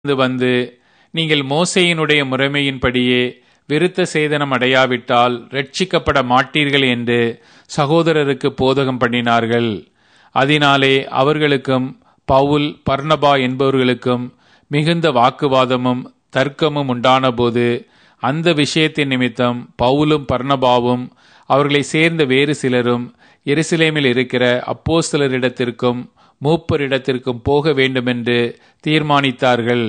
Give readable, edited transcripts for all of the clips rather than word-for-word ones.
வந்து நீங்கள் மோசேயினுடைய முறைமையின்படியே விருத்த சேதனம் அடையாவிட்டால் ரட்சிக்கப்பட மாட்டீர்கள் என்று சகோதரருக்கு போதகம் பண்ணினார்கள். அதனாலே அவர்களுக்கும் பவுல் பர்னபா என்பவர்களுக்கும் மிகுந்த வாக்குவாதமும் தர்க்கமும் உண்டானபோது அந்த விஷயத்தின் நிமித்தம் பவுலும் பர்னபாவும் அவர்களை சேர்ந்த வேறு சிலரும் எருசலேமில் இருக்கிற அப்போஸ்தலரிடத்திற்கும் மூப்பரிடத்திற்கும் போக வேண்டுமென்று தீர்மானித்தார்கள்.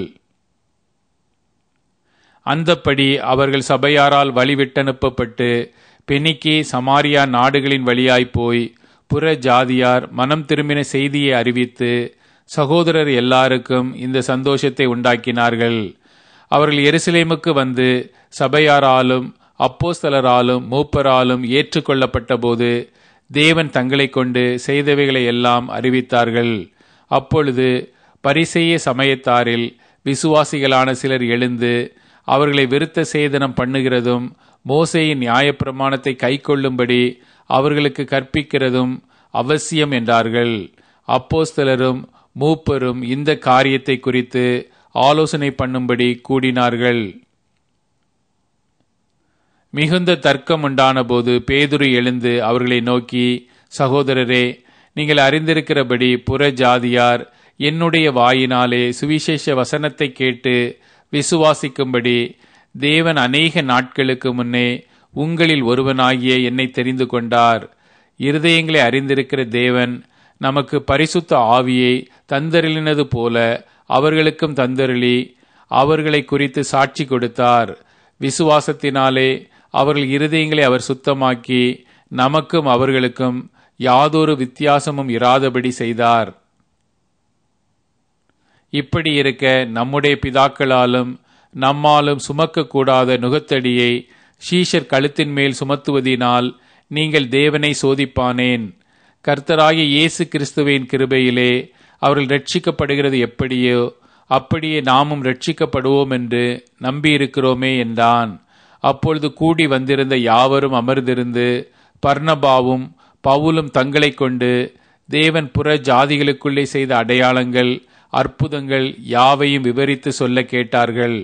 அந்தப்படி அவர்கள் சபையாரால் வழிவிட்டனுப்பப்பட்டு பெனிக்கே சமாரியா நாடுகளின் வழியாய் போய் புற ஜாதியார் மனம் திரும்பின செய்தியை அறிவித்து சகோதரர் எல்லாருக்கும் இந்த சந்தோஷத்தை உண்டாக்கினார்கள். அவர்கள் எருசலேமுக்கு வந்து சபையாராலும் அப்போஸ்தலராலும் மூப்பராலும் ஏற்றுக்கொள்ளப்பட்ட போது தேவன் தங்களை கொண்டு செய்தவைகளை எல்லாம் அறிவித்தார்கள். அப்பொழுது பரிசேய சமயத்தாரில் விசுவாசிகளான சிலர் எழுந்து அவர்களை விருத்த சேதனம் பண்ணுகிறதும் மோசேயின் நியாயப்பிரமாணத்தை கைக்கொள்ளும்படி அவர்களுக்கு கற்பிக்கிறதும் அவசியம் என்றார்கள். அப்போஸ்தலரும் மூப்பரும் இந்த காரியத்தை குறித்து ஆலோசனை பண்ணும்படி கூடினார்கள். மிகுந்த தர்க்கம் உண்டான போது பேதுரு எழுந்து அவர்களை நோக்கி, சகோதரரே, நீங்கள் அறிந்திருக்கிறபடி புற ஜாதியார் என்னுடைய வாயினாலே சுவிசேஷ வசனத்தை கேட்டு விசுவாசிக்கும்படி தேவன் அநேக நாட்களுக்கு முன்னே உங்களில் ஒருவனாகிய என்னை தெரிந்து கொண்டார். இருதயங்களை அறிந்திருக்கிற தேவன் நமக்கு பரிசுத்த ஆவியை தந்தருளினது போல அவர்களுக்கும் தந்தருளி அவர்களை குறித்து சாட்சி கொடுத்தார். விசுவாசத்தினாலே அவர்கள் இருதயங்களை அவர் சுத்தமாக்கி நமக்கும் அவர்களுக்கும் யாதொரு வித்தியாசமும் இராதபடி செய்தார். இப்படி இருக்க நம்முடைய பிதாக்களாலும் நம்மாலும் சுமக்கக்கூடாத நுகத்தடியை சீஷர் கழுத்தின் மேல் சுமத்துவதினால் நீங்கள் தேவனை சோதிப்பானேன். கர்த்தராகிய இயேசு கிறிஸ்துவின் கிருபையிலே அவர்கள் ரட்சிக்கப்படுகிறது எப்படியோ அப்படியே நாமும் ரட்சிக்கப்படுவோம் என்று நம்பியிருக்கிறோமே என்றான். அப்பொழுது கூடி வந்திருந்த யாவரும் அமர்ந்திருந்து பர்னபாவும் பவுலும் தங்களை கொண்டு தேவன் புற ஜாதிகளுக்குள்ளே செய்த அடையாளங்கள் அற்புதங்கள் யாவையும் விவரித்து சொல்ல கேட்டார்கள்.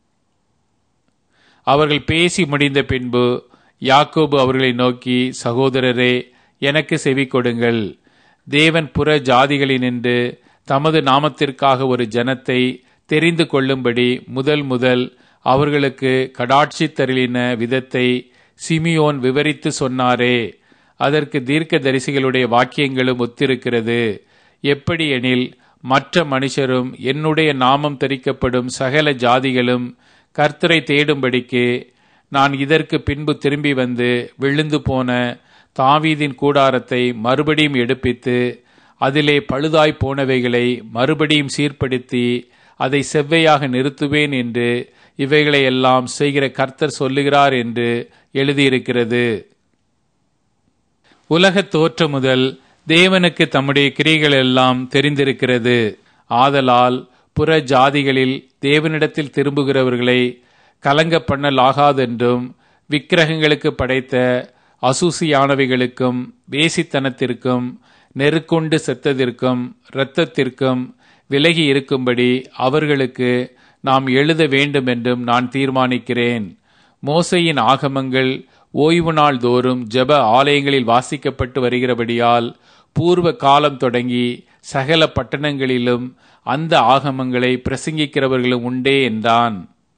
அவர்கள் பேசி முடிந்த பின்பு யாக்கோபு அவர்களை நோக்கி, சகோதரரே, எனக்கு செவி கொடுங்கள். தேவன் புற ஜாதிகளினின்று தமது நாமத்திற்காக ஒரு ஜனத்தை தெரிந்து கொள்ளும்படி முதல் அவர்களுக்கு கடாட்சித்தருளின விதத்தை சிமியோன் விவரித்து சொன்னாரே, அதற்கு தீர்க்க தரிசிகளுடைய வாக்கியங்களும் ஒத்திருக்கிறது. எப்படி எனில், மற்ற மனுஷரும் என்னுடைய நாமம் தரிக்கப்படும் சகல ஜாதிகளும் கர்த்தரை தேடும்படிக்கு நான் இதற்கு பின்பு திரும்பி வந்து விழுந்து போன தாவீதின் கூடாரத்தை மறுபடியும் எடுப்பித்து அதிலே பழுதாய் போனவைகளை மறுபடியும் சீர்படுத்தி அதை செவ்வையாக நிறுத்துவேன் என்று இவைகளை எல்லாம் செய்கிற கர்த்தர் சொல்லுகிறார் என்று எழுதியிருக்கிறது. உலகத் தோற்றம் முதல் தேவனுக்கு தம்முடைய கிரியைகள் எல்லாம் தெரிந்திருக்கிறது. ஆதலால் புற ஜாதிகளில் தேவனிடத்தில் திரும்புகிறவர்களை கலங்க பண்ணலாகாதென்றும் விக்கிரகங்களுக்கு படைத்த அசூசியானவைகளுக்கும் வேசித்தனத்திற்கும் நெருக்குண்டு செத்ததிற்கும் இரத்தத்திற்கும் விலகி இருக்கும்படி அவர்களுக்கு நாம் எழுத வேண்டும் என்றும் நான் தீர்மானிக்கிறேன். மோசேயின் ஆகமங்கள் ஓய்வு நாள் தோறும் ஜெப ஆலயங்களில் வாசிக்கப்பட்டு வருகிறபடியால் பூர்வ காலம் தொடங்கி சகல பட்டணங்களிலும் அந்த ஆகமங்களை பிரசங்கிக்கிறவர்களும் உண்டே என்றான்.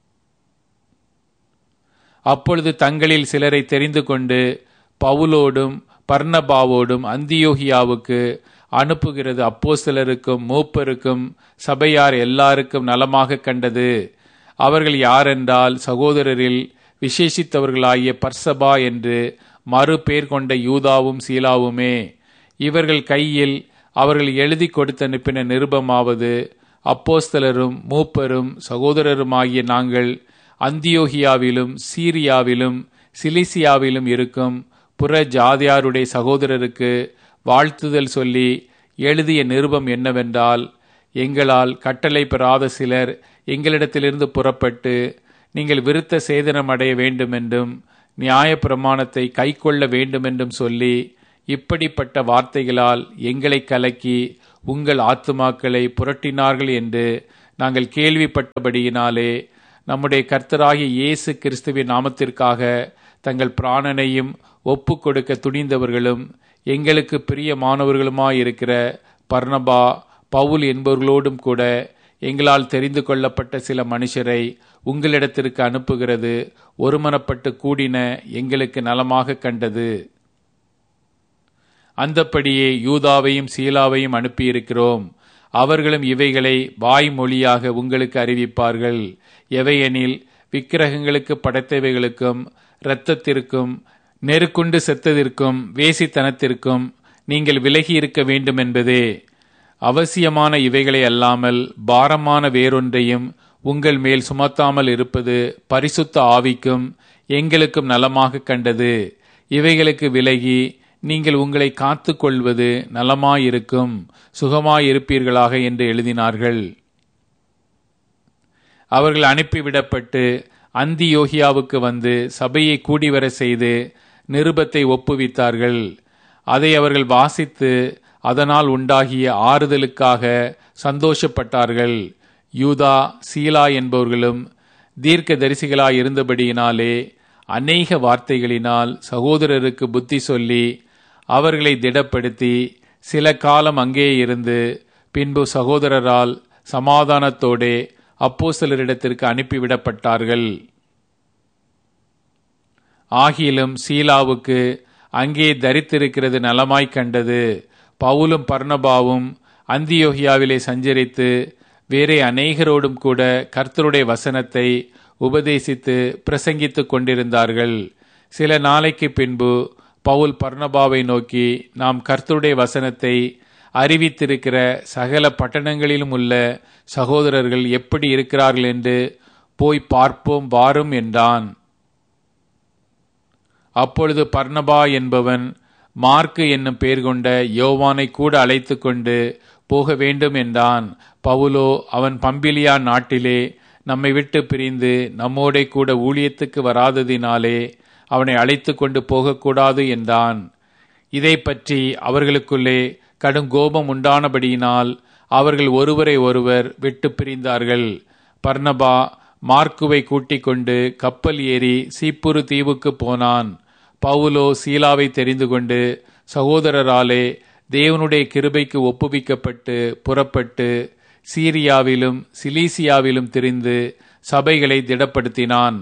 அப்பொழுது தங்களில் சிலரை தெரிந்து கொண்டு பவுலோடும் பர்னபாவோடும் அந்தியோகியாவுக்கு அனுப்புகிறது அப்போஸ்தலருக்கும் மூப்பருக்கும் சபையார் எல்லாருக்கும் நலமாக கண்டது. அவர்கள் யாரென்றால், சகோதரரில் விசேஷித்தவர்களாகிய பர்சபா என்று மறு பேர் கொண்ட யூதாவும் சீலாவுமே. இவர்கள் கையில் அவர்கள் எழுதி கொடுத்து அனுப்பின நிருபமாவது, அப்போஸ்தலரும் மூப்பரும் சகோதரருமாகிய நாங்கள் அந்தியோகியாவிலும் சீரியாவிலும் சிலிசியாவிலும் இருக்கும் புற ஜாதியாருடைய சகோதரருக்கு வாழ்த்துதல் சொல்லி எழுதிய நிருபம் என்னவென்றால், எங்களால் கட்டளை பெறாத சிலர் எங்களிடத்திலிருந்து புறப்பட்டு நீங்கள் விருத்த சேதனம் அடைய வேண்டுமென்றும் நியாய பிரமாணத்தை கைக்கொள்ள வேண்டுமென்றும் சொல்லி இப்படிப்பட்ட வார்த்தைகளால் எங்களை கலக்கி உங்கள் ஆத்துமாக்களை புரட்டினார்கள் என்று நாங்கள் கேள்விப்பட்டபடியினாலே நம்முடைய கர்த்தராகிய இயேசு கிறிஸ்துவின் நாமத்திற்காக தங்கள் பிராணனையும் ஒப்பு கொடுக்க துணிந்தவர்களும் எங்களுக்கு பிரியமானவர்களுமாயிருக்கிற பர்னபா, பவுல் என்பவர்களோடும் கூட எங்களால் தெரிந்து கொள்ளப்பட்ட சில மனுஷரை உங்களிடத்திற்கு அனுப்புகிறது ஒருமனப்பட்டு கூடின எங்களுக்கு நலமாக கண்டது. அந்தப்படியே யூதாவையும் சீலாவையும் அனுப்பியிருக்கிறோம். அவர்களும் இவைகளை வாய்மொழியாக உங்களுக்கு அறிவிப்பார்கள். எவையெனில், விக்கிரகங்களுக்கு படைத்தவைகளுக்கும் இரத்தத்திற்கும் நெருக்குண்டு செத்ததற்கும் வேசித்தனத்திற்கும் நீங்கள் விலகி இருக்க வேண்டும் என்பதே. அவசியமான இவைகளை அல்லாமல் பாரமான வேறொன்றையும் உங்கள் மேல் சுமத்தாமல் இருப்பது பரிசுத்த ஆவிக்கும் எங்களுக்கும் நலமாக கண்டது. இவைகளுக்கு விலகி நீங்கள் உங்களை காத்து கொள்வது நலமாயிருக்கும், சுகமாயிருப்பீர்களாக என்று எழுதினார்கள். அவர்கள் அனுப்பிவிடப்பட்டு அந்தியோகியாவுக்கு வந்து சபையை கூடிவர செய்து நிருபத்தை ஒப்புவித்தார்கள். அதை அவர்கள் வாசித்து அதனால் உண்டாகிய ஆறுதலுக்காக சந்தோஷப்பட்டார்கள். யூதா, சீலா என்பவர்களும் தீர்க்க தரிசிகளாய் இருந்தபடியினாலே அநேக வார்த்தைகளினால் சகோதரருக்கு புத்தி சொல்லி அவர்களை திடப்படுத்தி சில காலம் அங்கே இருந்து பின்பு சகோதரரால் சமாதானத்தோடே அப்போஸ்தலரிடத்திற்கு அனுப்பிவிடப்பட்டார்கள். ஆகிலும் சீலாவுக்கு அங்கே தரித்திருக்கிறது நலமாய் கண்டது. பவுலும் பர்னபாவும் அந்தியோகியாவிலே சஞ்சரித்து வேறே அநேகரோடும் கூட கர்த்தருடைய வசனத்தை உபதேசித்து பிரசங்கித்துக் கொண்டிருந்தார்கள். சில நாளைக்கு பின்பு பவுல் பர்னபாவை நோக்கி, நாம் கர்த்தருடைய வசனத்தை அறிவித்திருக்கிற சகல பட்டணங்களிலும் உள்ள சகோதரர்கள் எப்படி இருக்கிறார்கள் என்று போய் பார்ப்போம் வாரும் என்றான். அப்பொழுது பர்னபா என்பவன் மார்க்கு என்னும் பெயர் கொண்ட யோவானை கூட அழைத்து கொண்டு போக வேண்டும் என்றான். பவுலோ, அவன் பம்பிலியா நாட்டிலே நம்மை விட்டு பிரிந்து நம்மோடே கூட ஊழியத்துக்கு வராததினாலே அவனை அழைத்து கொண்டு போகக்கூடாது என்றான். இதை பற்றி அவர்களுக்குள்ளே கடும் கோபம் உண்டானபடியினால் அவர்கள் ஒருவரை ஒருவர் விட்டு பிரிந்தார்கள். பர்னபா மார்க்குவை கூட்டிக் கொண்டு கப்பல் ஏறி சீப்புரு தீவுக்கு போனான். பவுலோ சீலாவை தெரிந்து கொண்டு சகோதரராலே தேவனுடைய கிருபைக்கு ஒப்புவிக்கப்பட்டு புறப்பட்டு சீரியாவிலும் சிலீசியாவிலும் திரிந்து சபைகளை திடப்படுத்தினான்.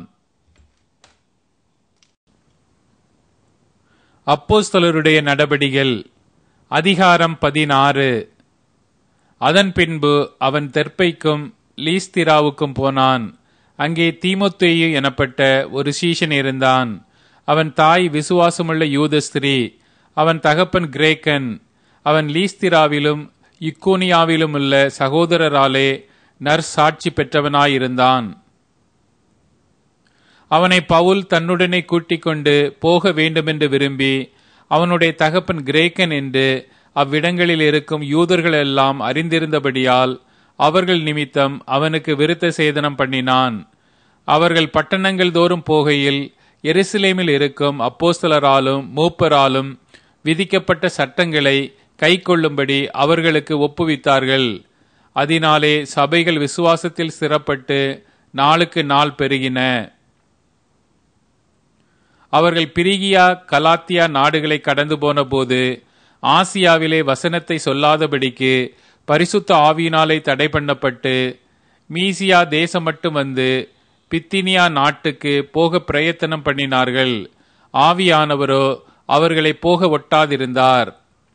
அப்போஸ்தலருடைய நடபடிகள் அதிகாரம் 16. அதன் பின்பு அவன் தெர்பைக்கும் லீஸ்திராவுக்கும் போனான். அங்கே தீமோத்தேயு எனப்பட்ட ஒரு சீஷன் இருந்தான். அவன் தாய் விசுவாசமுள்ள யூத ஸ்திரீ, அவன் தகப்பன் கிரேக்கன். அவன் லீஸ்திராவிலும் இக்கோனியாவிலும் உள்ள சகோதரராலே நற்சாட்சி பெற்றவனாயிருந்தான். அவனை பவுல் தன்னுடனே கூட்டிக் கொண்டு போக வேண்டுமென்று விரும்பி, அவனுடைய தகப்பன் கிரேக்கன் என்று அவ்விடங்களில் இருக்கும் யூதர்கள் எல்லாம் அறிந்திருந்தபடியால் அவர்கள் நிமித்தம் அவனுக்கு விருத்த சேதனம் பண்ணினான். அவர்கள் பட்டணங்கள் தோறும் போகையில் எருசலேமில் இருக்கும் அப்போஸ்தலராலும் மூப்பராலும் விதிக்கப்பட்ட சட்டங்களை கை கொள்ளும்படி அவர்களுக்கு ஒப்புவித்தார்கள். அதனாலே சபைகள் விசுவாசத்தில் ஸ்திரப்பட்டு நாளுக்கு நாள் பெருகின. அவர்கள் பிரிகியா கலாத்தியா நாடுகளை கடந்து போன போது ஆசியாவிலே வசனத்தை சொல்லாதபடிக்கு பரிசுத்த ஆவியினாலே தடை பண்ணப்பட்டு மீசியா தேசம் மட்டும் வந்து பித்தினியா நாட்டுக்கு போக பிரயத்தனம் பண்ணினார்கள். ஆவியானவரோ அவர்களை போக ஒட்டாதிருந்தார்.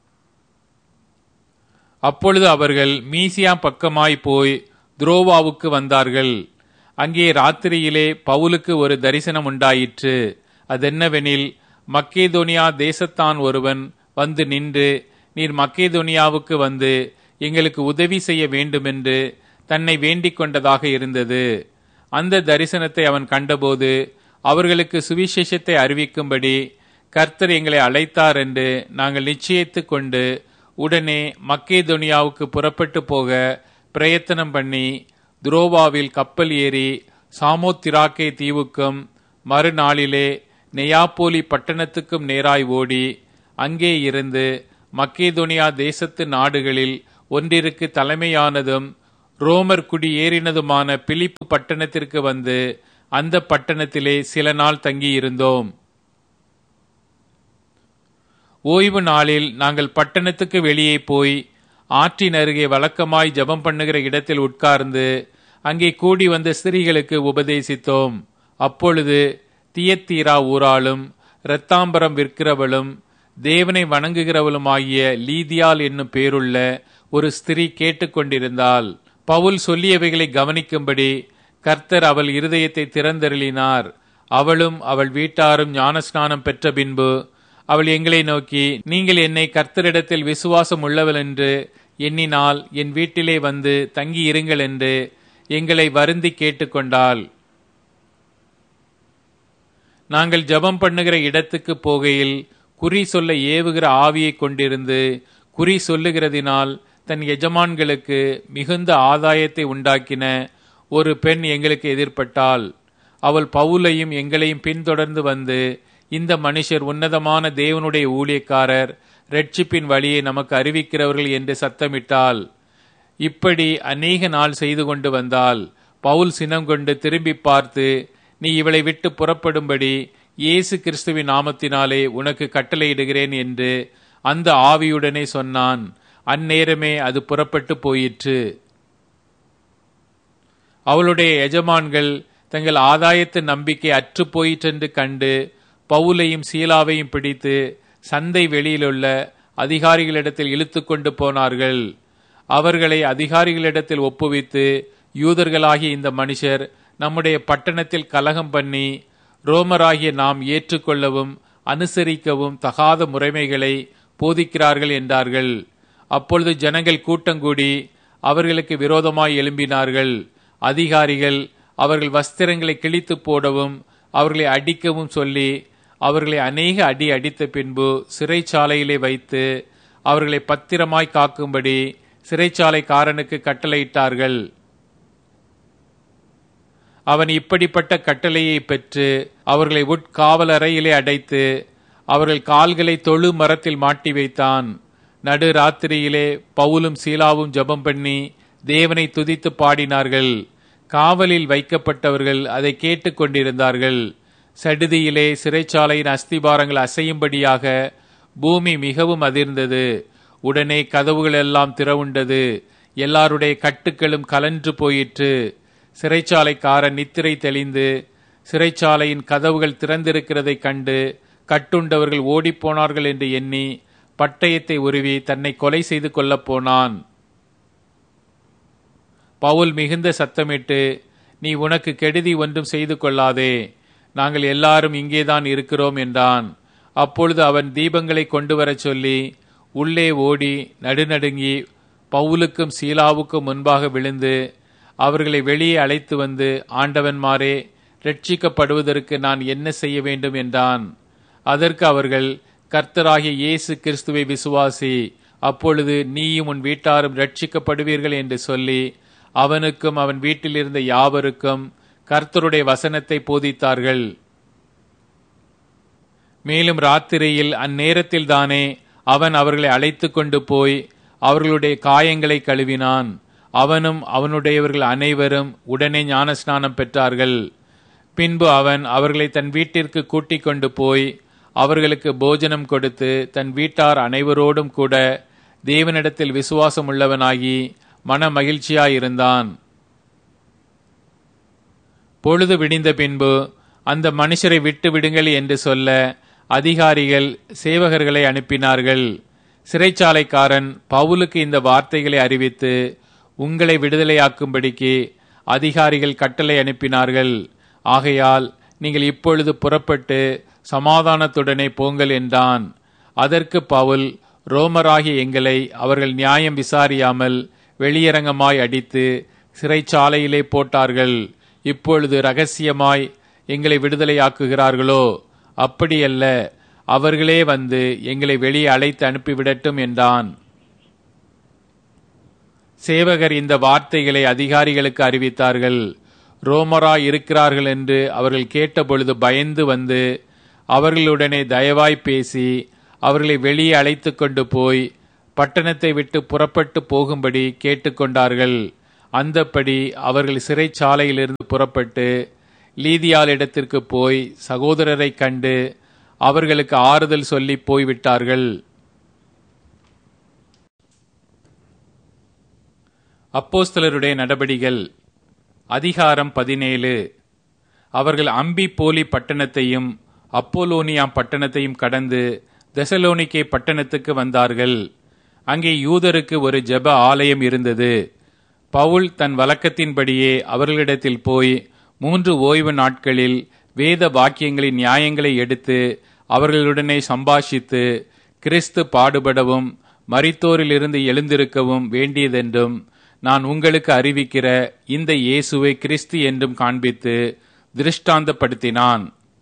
அப்பொழுது அவர்கள் மீசியா பக்கமாய் போய் துரோவாவுக்கு வந்தார்கள். அங்கே ராத்திரியிலே பவுலுக்கு ஒரு தரிசனம் உண்டாயிற்று. அதென்னவெனில், மக்கேதோனியா தேசத்தான் ஒருவன் வந்து நின்று, நீர் மக்கேதோனியாவுக்கு வந்து எங்களுக்கு உதவி செய்ய வேண்டுமென்று தன்னை வேண்டிக் கொண்டதாக இருந்தது. அந்த தரிசனத்தை அவன் கண்டபோது அவர்களுக்கு சுவிசேஷத்தை அறிவிக்கும்படி கர்த்தர் எங்களை அழைத்தார் என்று நாங்கள் நிச்சயித்து கொண்டு உடனே மக்கேதோனியாவுக்கு புறப்பட்டு போக பிரயத்தனம் பண்ணி துரோவாவில் கப்பல் ஏறி சாமோத்திராக்கே தீவுக்கும் மறுநாளிலே நெயாப்போலி பட்டணத்துக்கும் நேராய் ஓடி அங்கே இருந்து மக்கேதோனியா தேசத்து நாடுகளில் ஒன்றிற்கு தலைமையானதும் ரோமர் குடி ஏறினதுமான பிலிப்பு பட்டணத்திற்கு வந்து அந்த பட்டணத்திலே சில நாள் தங்கியிருந்தோம். ஓய்வு நாளில் நாங்கள் பட்டணத்துக்கு வெளியே போய் ஆற்றின் அருகே வழக்கமாய் ஜெபம் பண்ணுகிற இடத்தில் உட்கார்ந்து அங்கே கூடி வந்த ஸ்திரீகளுக்கு உபதேசித்தோம். அப்பொழுது தியத்தீரா ஊராளும் இரத்தாம்பரம் விற்கிறவளும் தேவனை வணங்குகிறவளுமாகிய லீதியாள் என்னும் பேருள்ள ஒரு ஸ்திரீ கேட்டுக்கொண்டிருந்தாள். பவுல் சொல்லியவைகளை கவனிக்கும்படி கர்த்தர் அவள் இருதயத்தை திறந்தருளினார். அவளும் அவள் வீட்டாரும் ஞானஸ்நானம் பெற்ற பின்பு அவள் எங்களை நோக்கி, நீங்கள் என்னை கர்த்தரிடத்தில் விசுவாசம் உள்ளவள் என்று எண்ணினால் என் வீட்டிலே வந்து தங்கி இருங்கள் என்று எங்களை வருந்தி கேட்டுக்கொண்டாள். நாங்கள் ஜெபம் பண்ணுகிற இடத்துக்கு போகையில் குறி சொல்ல ஏவுகிற ஆவியை கொண்டிருந்து குறி சொல்லுகிறதினால் தன் எஜமான்களுக்கு மிகுந்த ஆதாயத்தை உண்டாக்கின ஒரு பெண் எங்களுக்கு எதிர்பட்டாள். அவள் பவுலையும் எங்களையும் பின்தொடர்ந்து வந்து, இந்த மனுஷர் உன்னதமான தேவனுடைய ஊழியக்காரர், இரட்சிப்பின் வழியை நமக்கு அறிவிக்கிறவர்கள் என்று சத்தமிட்டாள். இப்படி அநேக நாள் செய்து கொண்டு வந்தாள். பவுல் சினம் கொண்டு திரும்பி பார்த்து, நீ இவளை விட்டு புறப்படும்படி இயேசு கிறிஸ்துவின் நாமத்தினாலே உனக்கு கட்டளையிடுகிறேன் என்று அந்த ஆவியுடனே சொன்னான். அந்நேரமே அது புறப்பட்டு போயிற்று. அவளுடைய எஜமான்கள் தங்கள் ஆதாயத்து நம்பிக்கை அற்று போயிற்றென்று கண்டு பவுலையும் சீலாவையும் பிடித்து சந்தை வெளியிலுள்ள அதிகாரிகளிடத்தில் இழுத்து கொண்டு போனார்கள். அவர்களை அதிகாரிகளிடத்தில் ஒப்புவித்து, யூதர்களாகிய இந்த மனுஷர் நம்முடைய பட்டணத்தில் கலகம் பண்ணி ரோமராகிய நாம் ஏற்றுக்கொள்ளவும் அனுசரிக்கவும் தகாத முறைமைகளை போதிக்கிறார்கள் என்றார்கள். அப்பொழுது ஜனங்கள் கூட்டங்கூடி அவர்களுக்கு விரோதமாய் எழும்பினார்கள். அதிகாரிகள் அவர்கள் வஸ்திரங்களை கிழித்து போடவும் அவர்களை அடிக்கவும் சொல்லி அவர்களை அநேக அடி அடித்த பின்பு சிறைச்சாலையிலே வைத்து அவர்களை பத்திரமாய் காக்கும்படி சிறைச்சாலைக்காரனுக்கு கட்டளையிட்டார்கள். அவன் இப்படிப்பட்ட கட்டளையை பெற்று அவர்களை உட்காவலறையிலே அடைத்து அவர்கள் கால்களை தொழு மரத்தில் மாட்டி வைத்தான். நடு ராத்திரியிலே பவுலும் சீலாவும் ஜெபம் பண்ணி தேவனை துதித்து பாடினார்கள். காவலில் வைக்கப்பட்டவர்கள் அதை கேட்டுக் கொண்டிருந்தார்கள். சடுதியிலே சிறைச்சாலையின் அஸ்திபாரங்கள் அசையும்படியாக பூமி மிகவும் அதிர்ந்தது. உடனே கதவுகள் எல்லாம் திறவுண்டது. எல்லாருடைய கட்டுக்களும் கலன்று போயிற்று. சிறைச்சாலைக்காரன் நித்திரை தெளிந்து சிறைச்சாலையின் கதவுகள் திறந்திருக்கிறதை கண்டு கட்டுண்டவர்கள் ஓடிப்போனார்கள் என்று எண்ணி பட்டயத்தை உருவி தன்னை கொலை செய்து கொள்ளப் போனான். பவுல் மிகுந்த சத்தமிட்டு, நீ உனக்கு கெடுதி ஒன்றும் செய்து கொள்ளாதே, நாங்கள் எல்லாரும் இங்கேதான் இருக்கிறோம் என்றான். அப்பொழுது அவன் தீபங்களை கொண்டு வரச் சொல்லி உள்ளே ஓடி நடுநடுங்கி பவுலுக்கும் சீலாவுக்கும் முன்பாக விழுந்து அவர்களை வெளியே அழைத்து வந்து, ஆண்டவன்மாரே, ரட்சிக்கப்படுவதற்கு நான் என்ன செய்ய வேண்டும் என்றான். அதற்கு அவர்கள், கர்த்தராகிய இயேசு கிறிஸ்துவை விசுவாசி, அப்பொழுது நீயும் உன் வீட்டாரும் ரட்சிக்கப்படுவீர்கள் என்று சொல்லி அவனுக்கும் அவன் வீட்டில் இருந்த யாவருக்கும் கர்த்தருடைய வசனத்தை போதித்தார்கள். மேலும் ராத்திரியில் அந்நேரத்தில் தானே அவன் அவர்களை அழைத்து கொண்டு போய் அவர்களுடைய காயங்களை கழுவினான். அவனும் அவனுடையவர்கள் அனைவரும் உடனே ஞானஸ்நானம் பெற்றார்கள். பின்பு அவன் அவர்களை தன் வீட்டிற்கு கூட்டிக் கொண்டு போய் அவர்களுக்கு போஜனம் கொடுத்து தன் வீட்டார் அனைவரோடும் கூட தேவனிடத்தில் விசுவாசம் உள்ளவனாகி மன மகிழ்ச்சியாயிருந்தான். பொழுது விடிந்த பின்பு அந்த மனுஷரை விட்டு விடுங்கள் என்று சொல்ல அதிகாரிகள் சேவகர்களை அனுப்பினார்கள். சிறைச்சாலைக்காரன் பவுலுக்கு இந்த வார்த்தைகளை அறிவித்து உங்களை விடுதலையாக்கும்படிக்கு அதிகாரிகள் கட்டளை அனுப்பினார்கள். ஆகையால் நீங்கள் இப்பொழுது புறப்பட்டு சமாதானத்துடனே போங்கள் என்றான். அதற்கு பவுல், ரோமராகிய எங்களை அவர்கள் நியாயம் விசாரியாமல் வெளியரங்கமாய் அடித்து சிறைச்சாலையிலே போட்டார்கள். இப்பொழுது இரகசியமாய் எங்களை விடுதலையாக்குகிறார்களோ? அப்படியல்ல, அவர்களே வந்து எங்களை வெளியே அழைத்து அனுப்பிவிடட்டும் என்றான். சேவகர் இந்த வார்த்தைகளை அதிகாரிகளுக்கு அறிவித்தார்கள். ரோமராய் இருக்கிறார்கள் என்று அவர்கள் கேட்டபொழுது பயந்து வந்து அவர்களுடனே தயவாய் பேசி அவர்களை வெளியே அழைத்து கொண்டு போய் பட்டணத்தை விட்டு புறப்பட்டு போகும்படி கேட்டுக்கொண்டார்கள். அந்தப்படி அவர்கள் சிறைச்சாலையிலிருந்து புறப்பட்டு லீதியாளிடத்திற்கு போய் சகோதரரை கண்டு அவர்களுக்கு ஆறுதல் சொல்லி போய்விட்டார்கள். அப்போஸ்தலருடைய நடபடிகள் அதிகாரம் 17. அவர்கள் அம்பிபோலி பட்டணத்தையும் அப்போலோனியா பட்டணத்தையும் கடந்து தெசலோனிக்கே பட்டணத்துக்கு வந்தார்கள். அங்கே யூதருக்கு ஒரு ஜெப ஆலயம் இருந்தது. பவுல் தன் வழக்கத்தின்படியே அவர்களிடத்தில் போய் 3 ஓய்வு நாட்களில் வேத வாக்கியங்களின் நியாயங்களை எடுத்து அவர்களுடனே சம்பாஷித்து, கிறிஸ்து பாடுபடவும் மரித்தோரிலிருந்து எழுந்திருக்கவும் வேண்டியதென்றும் நான் உங்களுக்கு அறிவிக்கிற இந்த இயேசுவை கிறிஸ்து என்றும் காண்பித்து திருஷ்டாந்தப்படுத்தினான்.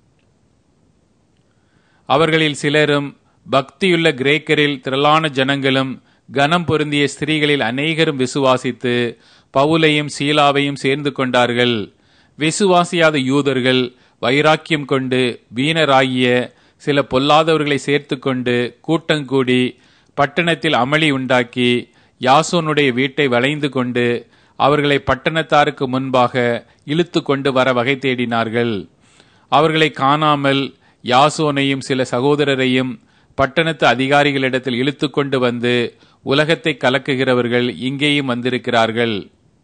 அவர்களில் சிலரும் பக்தியுள்ள கிரேக்கரில் திரளான ஜனங்களும் கனம் பொருந்திய ஸ்திரீகளில் அநேகரும் விசுவாசித்து பவுலையும் சீலாவையும் சேர்ந்து கொண்டார்கள். விசுவாசியாத யூதர்கள் வைராக்கியம் கொண்டு வீணராகிய சில பொல்லாதவர்களை சேர்த்து கொண்டு கூட்டங்கூடி பட்டணத்தில் அமளி உண்டாக்கி யாசோனுடைய வீட்டை வளைந்து கொண்டு அவர்களை பட்டணத்தாருக்கு முன்பாக இழுத்து கொண்டு வர வகை தேடினார்கள். அவர்களை காணாமல் யாசோனையும் சில சகோதரரையும் பட்டணத்து அதிகாரிகளிடத்தில் இழுத்து கொண்டு வந்து, உலகத்தை கலக்குகிறவர்கள் இங்கேயும் வந்திருக்கிறார்கள்.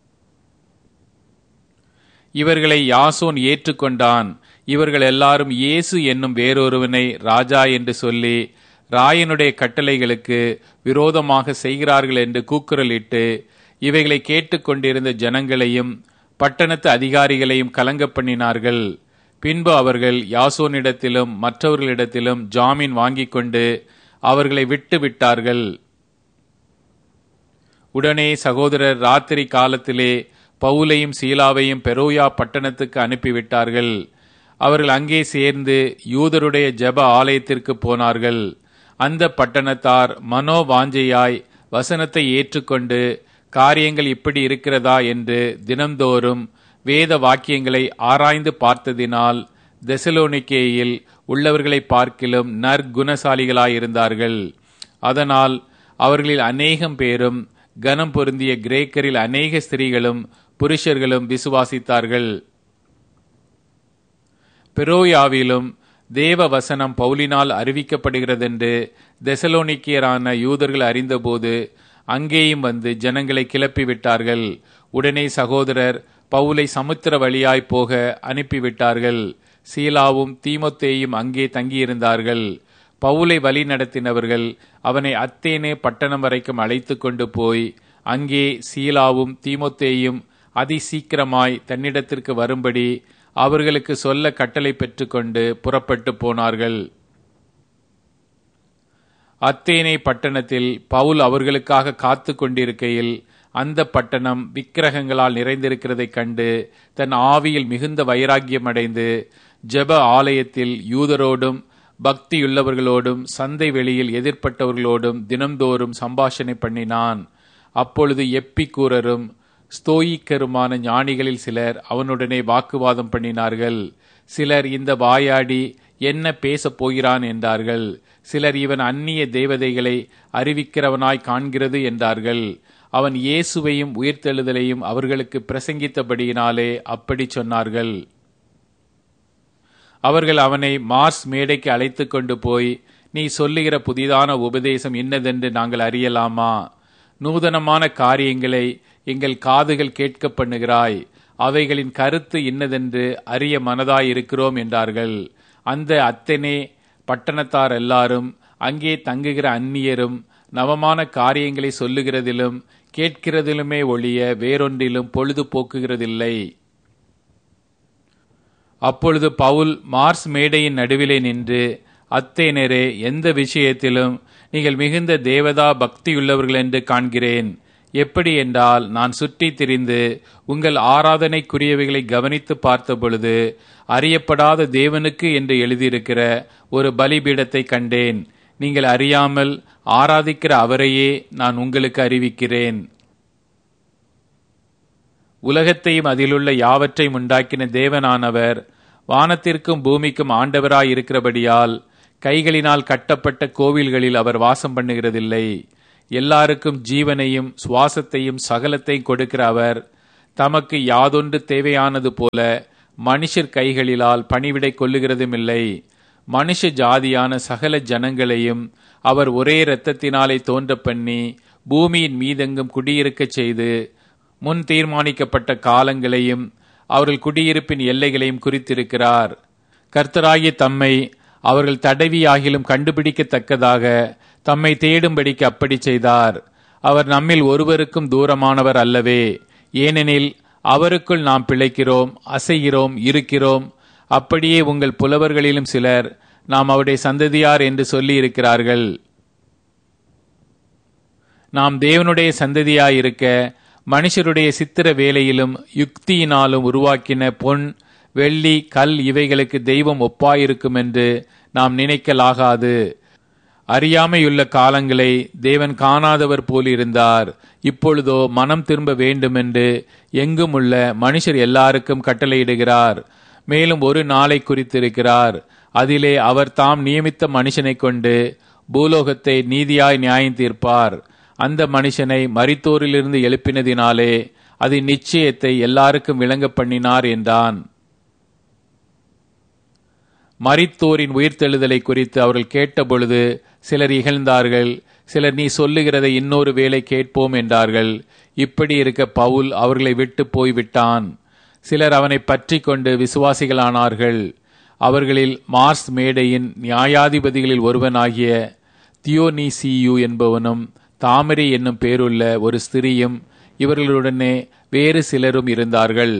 இவர்களை யாசோன் ஏற்றுக்கொண்டான். இவர்கள் எல்லாரும் இயேசு என்னும் வேறொருவனை ராஜா என்று சொல்லி ராயனுடைய கட்டளைகளுக்கு விரோதமாக செய்கிறார்கள் என்று கூக்குரலிட்டு இவைகளை கேட்டுக்கொண்டிருந்த ஜனங்களையும் பட்டணத்து அதிகாரிகளையும் கலங்க பண்ணினார்கள். பின்பு அவர்கள் யாசோனிடத்திலும் மற்றவர்களிடத்திலும் ஜாமீன் வாங்கிக் கொண்டு அவர்களை விட்டு விட்டார்கள். உடனே சகோதரர் ராத்திரி காலத்திலே பவுலையும் சீலாவையும் பெரோயா பட்டணத்துக்கு அனுப்பிவிட்டார்கள். அவர்கள் அங்கே சேர்ந்து யூதருடைய ஜெப ஆலயத்திற்கு போனார்கள். அந்த பட்டணத்தார் மனோவாஞ்சையாய் வசனத்தை ஏற்றுக்கொண்டு காரியங்கள் இப்படி இருக்கிறதா என்று தினம்தோறும் வேத வாக்கியங்களை ஆராய்ந்து பார்த்ததினால் தெசலோனிக்கேயில் உள்ளவர்களை பார்க்கிலும் நற்குணசாலிகளாயிருந்தார்கள். அதனால் அவர்களில் அநேகம் பேரும் கனம் பொருந்திய கிரேக்கரில் அநேக ஸ்திரீகளும் புருஷர்களும் விசுவாசித்தார்கள். பெரோயாவிலும் தேவ வசனம் பவுலினால் அறிவிக்கப்படுகிறதென்று தெசலோனிக்கியரான யூதர்கள் அறிந்தபோது அங்கேயும் வந்து ஜனங்களை கிளப்பிவிட்டார்கள். உடனே சகோதரர் பவுலை சமுத்திர வழியாய் போக அனுப்பிவிட்டார்கள். சீலாவும் தீமோத்தேயும் அங்கே தங்கியிருந்தார்கள். பவுலை வழி நடத்தினவர்கள் அவனை அத்தேனே பட்டணம் வரைக்கும் அழைத்து கொண்டு போய் அங்கே சீலாவும் தீமோத்தேயும் அதிசீக்கிரமாய் தன்னிடத்திற்கு வரும்படி அவர்களுக்கு சொல்ல கட்டளை பெற்றுக்கொண்டு புறப்பட்டு போனார்கள். அத்தேனே பட்டணத்தில் பவுல் அவர்களுக்காக காத்து கொண்டிருக்கையில் அந்த பட்டணம் விக்கிரகங்களால் நிறைந்திருக்கிறதைக் கண்டு தன் ஆவியில் மிகுந்த வைராக்கியம் அடைந்து ஜெப ஆலயத்தில் யூதரோடும் பக்தியுள்ளவர்களோடும் சந்தை வெளியில் எதிர்ப்பட்டவர்களோடும் தினம்தோறும் சம்பாஷணை பண்ணினான். அப்பொழுது எப்பிக்கூரரும் ஸ்தோயிக்கருமான ஞானிகளில் சிலர் அவனுடனே வாக்குவாதம் பண்ணினார்கள். சிலர் இந்த வாயாடி என்ன பேசப் போகிறான் என்றார்கள். சிலர் இவன் அந்நிய தேவதைகளை அறிவிக்கிறவனாய் காண்கிறது என்றார்கள். அவன் இயேசுவையும் உயிர்த்தெழுதலையும் அவர்களுக்கு பிரசங்கித்தபடியினாலே அப்படி சொன்னார்கள். அவர்கள் அவனை மார்ஸ் மேடைக்கு அழைத்து கொண்டு போய், நீ சொல்லுகிற புதிதான உபதேசம் இன்னதென்று நாங்கள் அறியலாமா? நூதனமான காரியங்களை எங்கள் காதுகள் கேட்க பண்ணுகிறாய். அவைகளின் கருத்து இன்னதென்று அறிய மனதாயிருக்கிறோம் என்றார்கள். அந்த அத்தனே பட்டணத்தார் எல்லாரும் அங்கே தங்குகிற அந்நியரும் நவமான காரியங்களை சொல்லுகிறதிலும் கேட்கிறதிலுமே ஒழிய வேறொன்றிலும் பொழுது போக்குகிறதில்லை. அப்பொழுது பவுல் மார்ஸ் மேடையின் நடுவிலே நின்று, அத்தேனரே, எந்த விஷயத்திலும் நீங்கள் மிகுந்த தேவதா பக்தியுள்ளவர்கள் என்று காண்கிறேன். எப்படி என்றால், நான் சுற்றி திரிந்து உங்கள் ஆராதனைக்குரியவைகளை கவனித்து பார்த்த பொழுது அறியப்படாத தேவனுக்கு என்று எழுதியிருக்கிற ஒரு பலிபீடத்தை கண்டேன். நீங்கள் அறியாமல் ஆராதிக்கிற அவரையே நான் உங்களுக்கு அறிவிக்கிறேன். உலகத்தையும் அதிலுள்ள யாவற்றையும் உண்டாக்கின தேவனானவர் வானத்திற்கும் பூமிக்கும் ஆண்டவராயிருக்கிறபடியால் கைகளினால் கட்டப்பட்ட கோவில்களில் அவர் வாசம் பண்ணுகிறதில்லை. எல்லாருக்கும் ஜீவனையும் சுவாசத்தையும் சகலத்தையும் கொடுக்கிற அவர் தமக்கு யாதொன்று தேவையானது போல மனுஷர் கைகளிலால் பணிவிடை கொள்ளுகிறதுமில்லை. மனுஷ ஜாதியான சகல ஜனங்களையும் அவர் ஒரே இரத்தத்தினாலே தோன்ற பண்ணி பூமியின் மீதெங்கும் குடியிருக்கச் செய்து முன் தீர்மானிக்கப்பட்ட காலங்களையும் அவர்கள் குடியிருப்பின் எல்லைகளையும் குறித்திருக்கிறார். கர்த்தராகிய தம்மை அவர்கள் தடவியாகிலும் கண்டுபிடிக்கத்தக்கதாக தம்மை தேடும்படிக்கு அப்படி செய்தார். அவர் நம்மில் ஒருவருக்கும் தூரமானவர் அல்லவே. ஏனெனில் அவருக்குள் நாம் பிழைக்கிறோம், அசைகிறோம், இருக்கிறோம். அப்படியே உங்கள் புலவர்களிலும் சிலர் நாம் அவருடைய சந்ததியார் என்று சொல்லி இருக்கிறார்கள். நாம் தேவனுடைய சந்ததியாயிருக்க மனுஷருடைய சித்திர வேலையிலும் யுக்தியினாலும் உருவாக்கின பொன், வெள்ளி, கல் இவைகளுக்கு தெய்வம் ஒப்பாயிருக்கும் என்று நாம் நினைக்கலாகாது. அறியாமையுள்ள காலங்களை தேவன் காணாதவர் போல் இருந்தார். இப்பொழுதோ மனம் திரும்ப வேண்டுமென்று எங்கும் உள்ள மனுஷர் எல்லாருக்கும் கட்டளையிடுகிறார். மேலும் ஒரு நாளை குறித்திருக்கிறார். அதிலே அவர் தாம் நியமித்த மனுஷனை கொண்டு பூலோகத்தை நீதியாய் நியாயம் தீர்ப்பார். அந்த மனுஷனை மரித்தோரிலிருந்து எழுப்பினதினாலே அது நிச்சயத்தை எல்லாருக்கும் விளங்க பண்ணினார் என்றான். மரித்தோரின் உயிர்த்தெழுதலை குறித்து அவர்கள் கேட்டபொழுது சிலர் இகழ்ந்தார்கள். சிலர் நீ சொல்லுகிறதை இன்னொரு வேளை கேட்போம் என்றார்கள். இப்படி இருக்க பவுல் அவர்களை விட்டு போய்விட்டான். சிலர் அவனை பற்றி கொண்டு விசுவாசிகளானார்கள். அவர்களில் மார்ஸ் மேடையின் நியாயாதிபதிகளில் ஒருவனாகிய தியோனீசியு என்பவனும் தாமரி என்னும் பேருள்ள ஒரு ஸ்திரியும் இவர்களுடனே வேறு சிலரும் இருந்தார்கள்.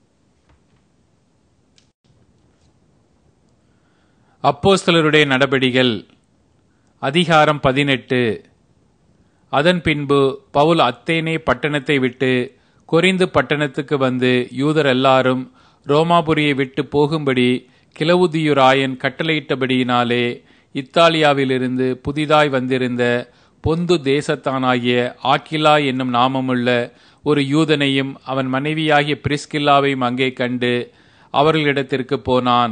அப்போஸ்தலருடைய நடபடிகள் அதிகாரம் 18. அதன் பின்பு பவுல் அத்தேனே பட்டணத்தை விட்டு கொரிந்து பட்டணத்துக்கு வந்து யூதர் எல்லாரும் ரோமாபுரியை விட்டு போகும்படி கிலவுதியுராயன் கட்டளையிட்டபடியினாலே இத்தாலியாவிலிருந்து புதிதாய் வந்திருந்த பொந்து தேசத்தானாகிய ஆக்கிலா என்னும் நாமமுள்ள ஒரு யூதனையும் அவன் மனைவியாகிய பிரிஸ்கில்லாவையும் அங்கே கண்டு அவர்களிடத்திற்கு போனான்.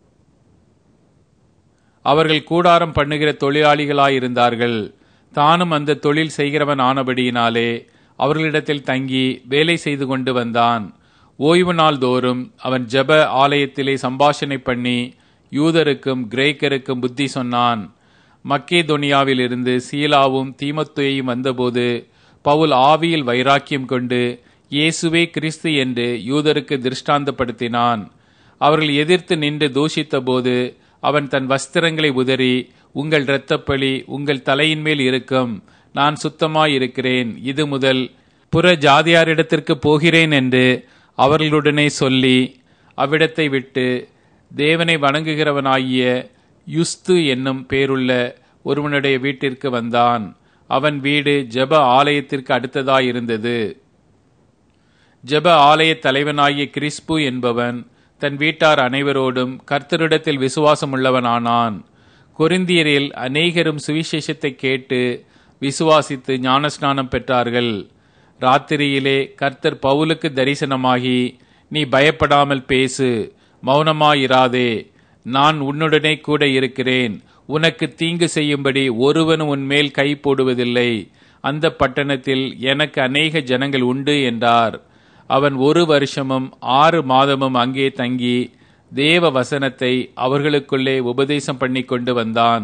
அவர்கள் கூடாரம் பண்ணுகிற தொழிலாளிகளாயிருந்தார்கள். தானும் அந்த தொழில் செய்கிறவன் ஆனபடியினாலே அவர்களிடத்தில் தங்கி வேலை செய்து கொண்டு வந்தான். ஓய்வு நாள் தோறும் அவன் ஜெப ஆலயத்திலே சம்பாஷணை பண்ணி யூதருக்கும் கிரேக்கருக்கும் புத்தி சொன்னான். மக்கேதோனியாவிலிருந்து சீலாவும் தீமோத்தேயும் வந்தபோது பவுல் ஆவியில் வைராக்கியம் கொண்டு இயேசுவே கிறிஸ்து என்று யூதருக்கு திருஷ்டாந்தப்படுத்தினான். அவர்கள் எதிர்த்து நின்று தூஷித்த போது அவன் தன் வஸ்திரங்களை உதறி, உங்கள் இரத்தப்பழி உங்கள் தலையின் மேல் இருக்கும், நான் சுத்தமாயிருக்கிறேன், இது முதல் புற ஜாதியாரிடத்திற்கு போகிறேன் என்று அவர்களுடனே சொல்லி அவ்விடத்தை விட்டு தேவனை வணங்குகிறவனாகிய யுஸ்து என்னும் பேருள்ள ஒருவனுடைய வீட்டிற்கு வந்தான். அவன் வீடு ஜெப ஆலயத்திற்கு அடுத்ததாயிருந்தது. ஜெப ஆலய தலைவனாகிய கிறிஸ்பு என்பவன் தன் வீட்டார் அனைவரோடும் கர்த்தரிடத்தில் விசுவாசம் உள்ளவனானான். கொரிந்தியரில் அநேகரும் சுவிசேஷத்தை கேட்டு விசுவாசித்து ஞானஸ்நானம் பெற்றார்கள். ராத்திரியிலே கர்த்தர் பவுலுக்கு தரிசனமாகி, நீ பயப்படாமல் பேசு, மௌனமாயிராதே, நான் உன்னுடனே கூட இருக்கிறேன், உனக்கு தீங்கு செய்யும்படி ஒருவனும் உன்மேல் கை போடுவதில்லை, அந்த பட்டணத்தில் எனக்கு அநேக ஜனங்கள் உண்டு என்றார். அவன் 1 வருஷமும் 6 மாதமும் அங்கே தங்கி தேவ வசனத்தை அவர்களுக்குள்ளே உபதேசம் பண்ணி கொண்டு வந்தான்.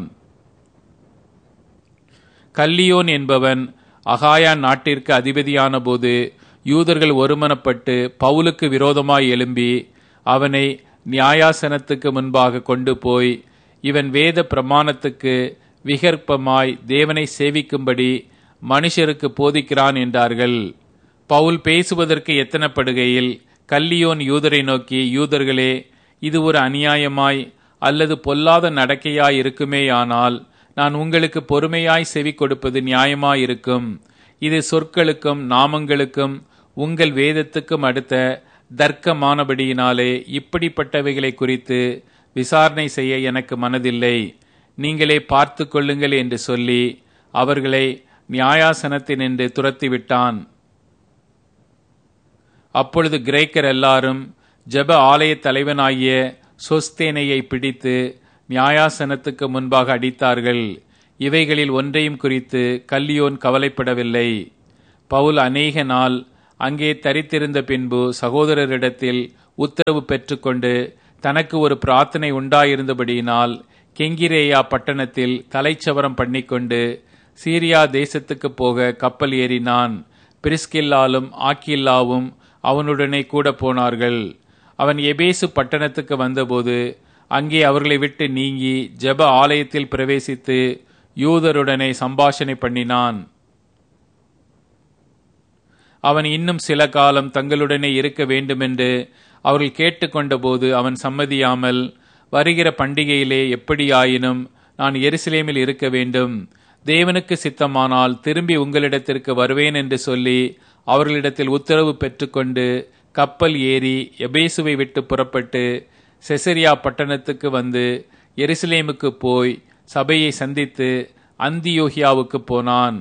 கல்லியோன் என்பவன் அகாயா நாட்டிற்கு அதிபதியான போது யூதர்கள் ஒருமனப்பட்டு பவுலுக்கு விரோதமாய் எழும்பி அவனை நியாயாசனத்துக்கு முன்பாக கொண்டு போய், இவன் வேத பிரமாணத்துக்கு விகற்பமாய் தேவனை சேவிக்கும்படி மனுஷருக்கு போதிக்கிறான் என்றார்கள். பவுல் பேசுவதற்கு எத்தனப்படுகையில் கல்லியோன் யூதரை நோக்கி, யூதர்களே, இது ஒரு அநியாயமாய் அல்லது பொல்லாத நடக்கையாய் இருக்குமேயானால் நான் உங்களுக்கு பொறுமையாய் செவி கொடுப்பது நியாயமாயிருக்கும். இது சொற்களுக்கும் நாமங்களுக்கும் உங்கள் வேதத்துக்கும் அடுத்த தர்க்கமானபடியினாலே இப்படிப்பட்டவைகளை குறித்து விசாரணை செய்ய எனக்கு மனதில்லை. நீங்களே பார்த்து கொள்ளுங்கள் என்று சொல்லி அவர்களை நியாயாசனத்தினின்று துரத்திவிட்டான். அப்பொழுது கிரேக்கர் எல்லாரும் ஜெப ஆலய தலைவனாகிய சொஸ்தேனையை பிடித்து நியாயாசனத்துக்கு முன்பாக அடித்தார்கள். இவைகளில் ஒன்றையும் குறித்து கல்லியோன் கவலைப்படவில்லை. பவுல் அநேக நாள் அங்கே தரித்திருந்த பின்பு சகோதரரிடத்தில் உத்தரவு பெற்றுக்கொண்டு தனக்கு ஒரு பிரார்த்தனை உண்டாயிருந்தபடியினால் கெங்கிரேயா பட்டணத்தில் தலைச்சவரம் பண்ணிக்கொண்டு சீரியா தேசத்துக்கு போக கப்பல் ஏறினான். பிரிஸ்கில்லாலும் ஆக்கில்லாவும் அவனுடனே கூட போனார்கள். அவன் எபேசு பட்டணத்துக்கு வந்தபோது அங்கே அவர்களை விட்டு நீங்கி ஜெப ஆலயத்தில் பிரவேசித்து யூதருடனே சம்பாஷணை பண்ணினான். அவன் இன்னும் சில காலம் தங்களுடனே இருக்க வேண்டுமென்று அவர்கள் கேட்டுக்கொண்டபோது அவன் சம்மதியாமல், வருகிற பண்டிகையிலே எப்படியாயினும் நான் எருசலேமில் இருக்க வேண்டும், தேவனுக்கு சித்தமானால் திரும்பி உங்களிடத்திற்கு வருவேன் என்று சொல்லி அவர்களிடத்தில் உத்தரவு பெற்றுக்கொண்டு கப்பல் ஏறி எபேசுவை விட்டு புறப்பட்டு செசரியா பட்டணத்துக்கு வந்து எருசலேமுக்கு போய் சபையை சந்தித்து அந்தியோகியாவுக்கு போனான்.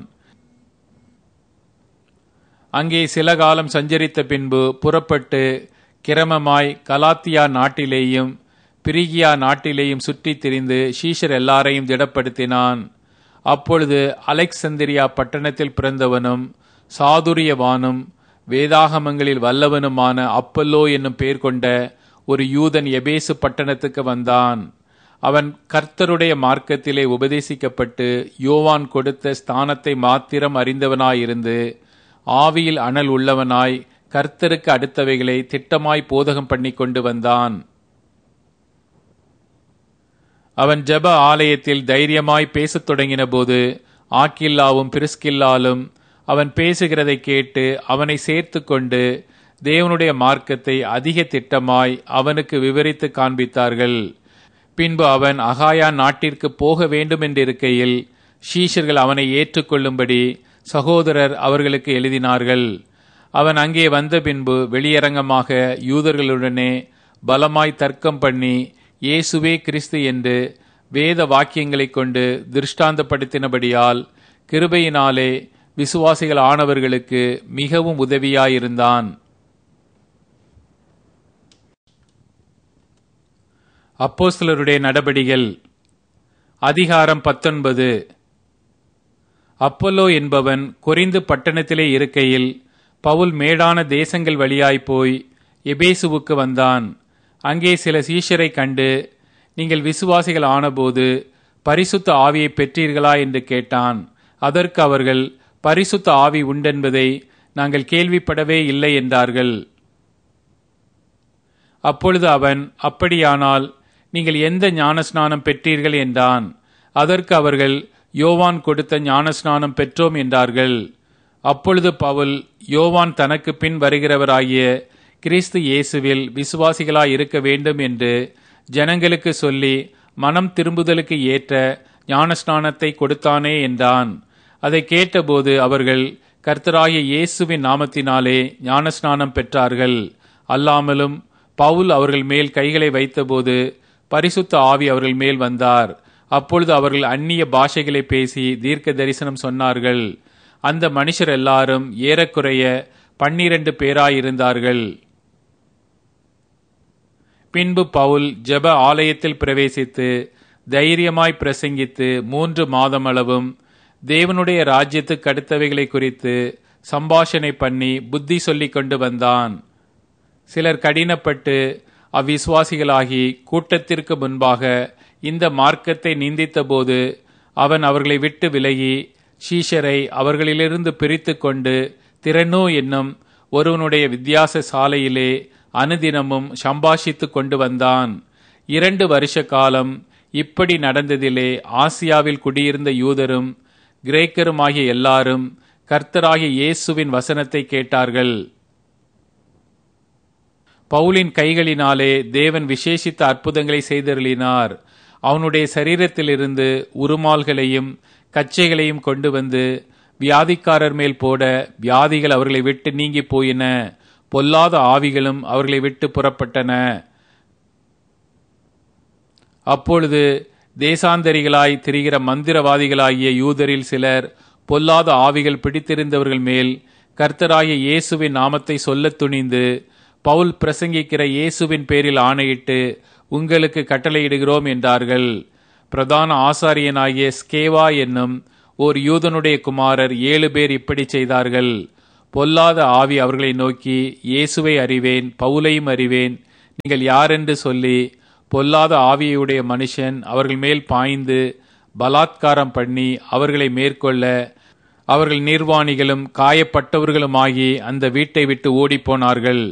அங்கே சில காலம் சஞ்சரித்த பின்பு புறப்பட்டு கிரமமாய் கலாத்தியா நாட்டிலேயும் பிரிகியா நாட்டிலேயும் சுற்றித் திரிந்து சீஷர் எல்லாரையும் திடப்படுத்தினான். அப்பொழுது அலெக்சந்திரியா பட்டணத்தில் பிறந்தவனும் சாதுரியவானும் வேதாகமங்களில் வல்லவனுமான அப்பல்லோ என்னும் பெயர் கொண்ட ஒரு யூதன் எபேசு பட்டணத்துக்கு வந்தான். அவன் கர்த்தருடைய மார்க்கத்திலே உபதேசிக்கப்பட்டு யோவான் கொடுத்த ஸ்தானத்தை மாத்திரம் அறிந்தவனாயிருந்து ஆவியில் அனல் உள்ளவனாய் கர்த்தருக்கு அடுத்தவைகளை திட்டமாய் போதகம் பண்ணி கொண்டு வந்தான். அவன் ஜெப ஆலயத்தில் தைரியமாய் பேசத் தொடங்கின போது ஆக்கில்லாவும் பிரிஸ்கில்லாலும் அவன் பேசுகிறதை கேட்டு அவனை சேர்த்து கொண்டு தேவனுடைய மார்க்கத்தை அதிக திட்டமாய் அவனுக்கு விவரித்து காண்பித்தார்கள். பின்பு அவன் அகாயா நாட்டிற்கு போக வேண்டும் என்றிருக்கையில் சீஷர்கள் அவனை ஏற்றுக்கொள்ளும்படி சகோதரர் அவர்களுக்கு எழுதினார்கள். அவன் அங்கே வந்த பின்பு வெளியரங்கமாக யூதர்களுடனே பலமாய் தர்க்கம் பண்ணி இயேசுவே கிறிஸ்து என்று வேத வாக்கியங்களை கொண்டு திருஷ்டாந்தப்படுத்தினபடியால் கிருபையினாலே விசுவாசிகள் ஆனவர்களுக்கு மிகவும் உதவியாயிருந்தான். அப்போஸ்தலருடைய நடபடிகள் அதிகாரம் 19. அப்பல்லோ என்பவன் கொரிந்து பட்டணத்திலே இருக்கையில் பவுல் மேடான தேசங்கள் வழியாய் போய் எபேசுவுக்கு வந்தான். அங்கே சில சீஷரை கண்டு, நீங்கள் விசுவாசிகள் ஆனபோது பரிசுத்த ஆவியை பெற்றீர்களா என்று கேட்டான். அதற்கு அவர்கள், பரிசுத்த ஆவி உண்டென்பதை நாங்கள் கேள்விப்படவே இல்லை என்றார்கள். அப்பொழுது அவன், அப்படியானால் நீங்கள் எந்த ஞானஸ்நானம் பெற்றீர்கள் என்றான். அதற்கு அவர்கள், யோவான் கொடுத்த ஞானஸ்நானம் பெற்றோம் என்றார்கள். அப்பொழுது பவுல், யோவான் தனக்கு பின் வருகிறவராகிய கிறிஸ்து இயேசுவில் விசுவாசிகளாய் இருக்க வேண்டும் என்று ஜனங்களுக்கு சொல்லி மனம் திரும்புதலுக்கு ஏற்ற ஞானஸ்நானத்தை கொடுத்தானே என்றான். அதை கேட்டபோது அவர்கள் கர்த்தராகிய இயேசுவின் நாமத்தினாலே ஞானஸ்நானம் பெற்றார்கள். அல்லாமலும் பவுல் அவர்கள் மேல் கைகளை வைத்தபோது பரிசுத்த ஆவி அவர்கள் மேல் வந்தார். அப்பொழுது அவர்கள் அந்நிய பாஷைகளை பேசி தீர்க்க தரிசனம் சொன்னார்கள். அந்த மனுஷர் எல்லாரும் ஏறக்குறைய 12 பேராயிருந்தார்கள். பின்பு பவுல் ஜெப ஆலயத்தில் பிரவேசித்து தைரியமாய் பிரசங்கித்து 3 மாதமளவும் தேவனுடைய ராஜ்யத்துக்கு அடுத்தவைகளை குறித்து சம்பாஷணை பண்ணி புத்தி சொல்லிக் கொண்டு வந்தான். சிலர் கடினப்பட்டு அவ்விசுவாசிகளாகி கூட்டத்திற்கு முன்பாக இந்த மார்க்கத்தை நிந்தித்த போது அவன் அவர்களை விட்டு விலகி சீஷரை அவர்களிலிருந்து பிரித்து கொண்டு திறனோ என்னும் ஒருவனுடைய வித்தியாச சாலையிலே அனுதினமும் சம்பாஷித்து கொண்டு வந்தான். 2 வருஷ காலம் இப்படி நடந்ததிலே ஆசியாவில் குடியிருந்த யூதரும் கிரேக்கருமாகிய எல்லாரும் கர்த்தராகிய இயேசுவின் வசனத்தை கேட்டார்கள். பவுலின் கைகளினாலே தேவன் விசேஷித்த அற்புதங்களை செய்தருளினார். அவனுடைய சரீரத்திலிருந்து உருமால்களையும் கச்சைகளையும் கொண்டு வந்து வியாதிக்காரர் மேல் போட வியாதிகள் அவர்களை விட்டு நீங்கி போயின. பொல்லாத ஆவிகளும் அவர்களை விட்டு புறப்பட்டன. அப்பொழுது தேசாந்தரிகளாய் திரிகிற மந்திரவாதிகளாகிய யூதரில் சிலர் பொல்லாத ஆவிகள் பிடித்திருந்தவர்கள் மேல் கர்த்தராகிய இயேசுவின் நாமத்தை சொல்லத் துணிந்து பவுல் பிரசங்கிக்கிற இயேசுவின் பேரில் ஆணையிட்டு உங்களுக்கு கட்டளையிடுகிறோம் என்றார்கள். பிரதான ஆசாரியனாகிய ஸ்கேவா என்னும் ஓர் யூதனுடைய குமாரர் 7 பேர் இப்படி செய்தார்கள். பொல்லாத ஆவி அவர்களை நோக்கி, இயேசுவை அறிவேன், பவுலையும் அறிவேன், நீங்கள் யாரென்று சொல்லி, பொல்லாத ஆவியுடைய மனுஷன் அவர்கள் மேல் பாய்ந்து பலாத்காரம் பண்ணி அவர்களை மேற்கொள்ள அவர்கள் நிர்வாணிகளும் காயப்பட்டவர்களுமாகி அந்த வீட்டை விட்டு ஓடிப்போனார்கள்.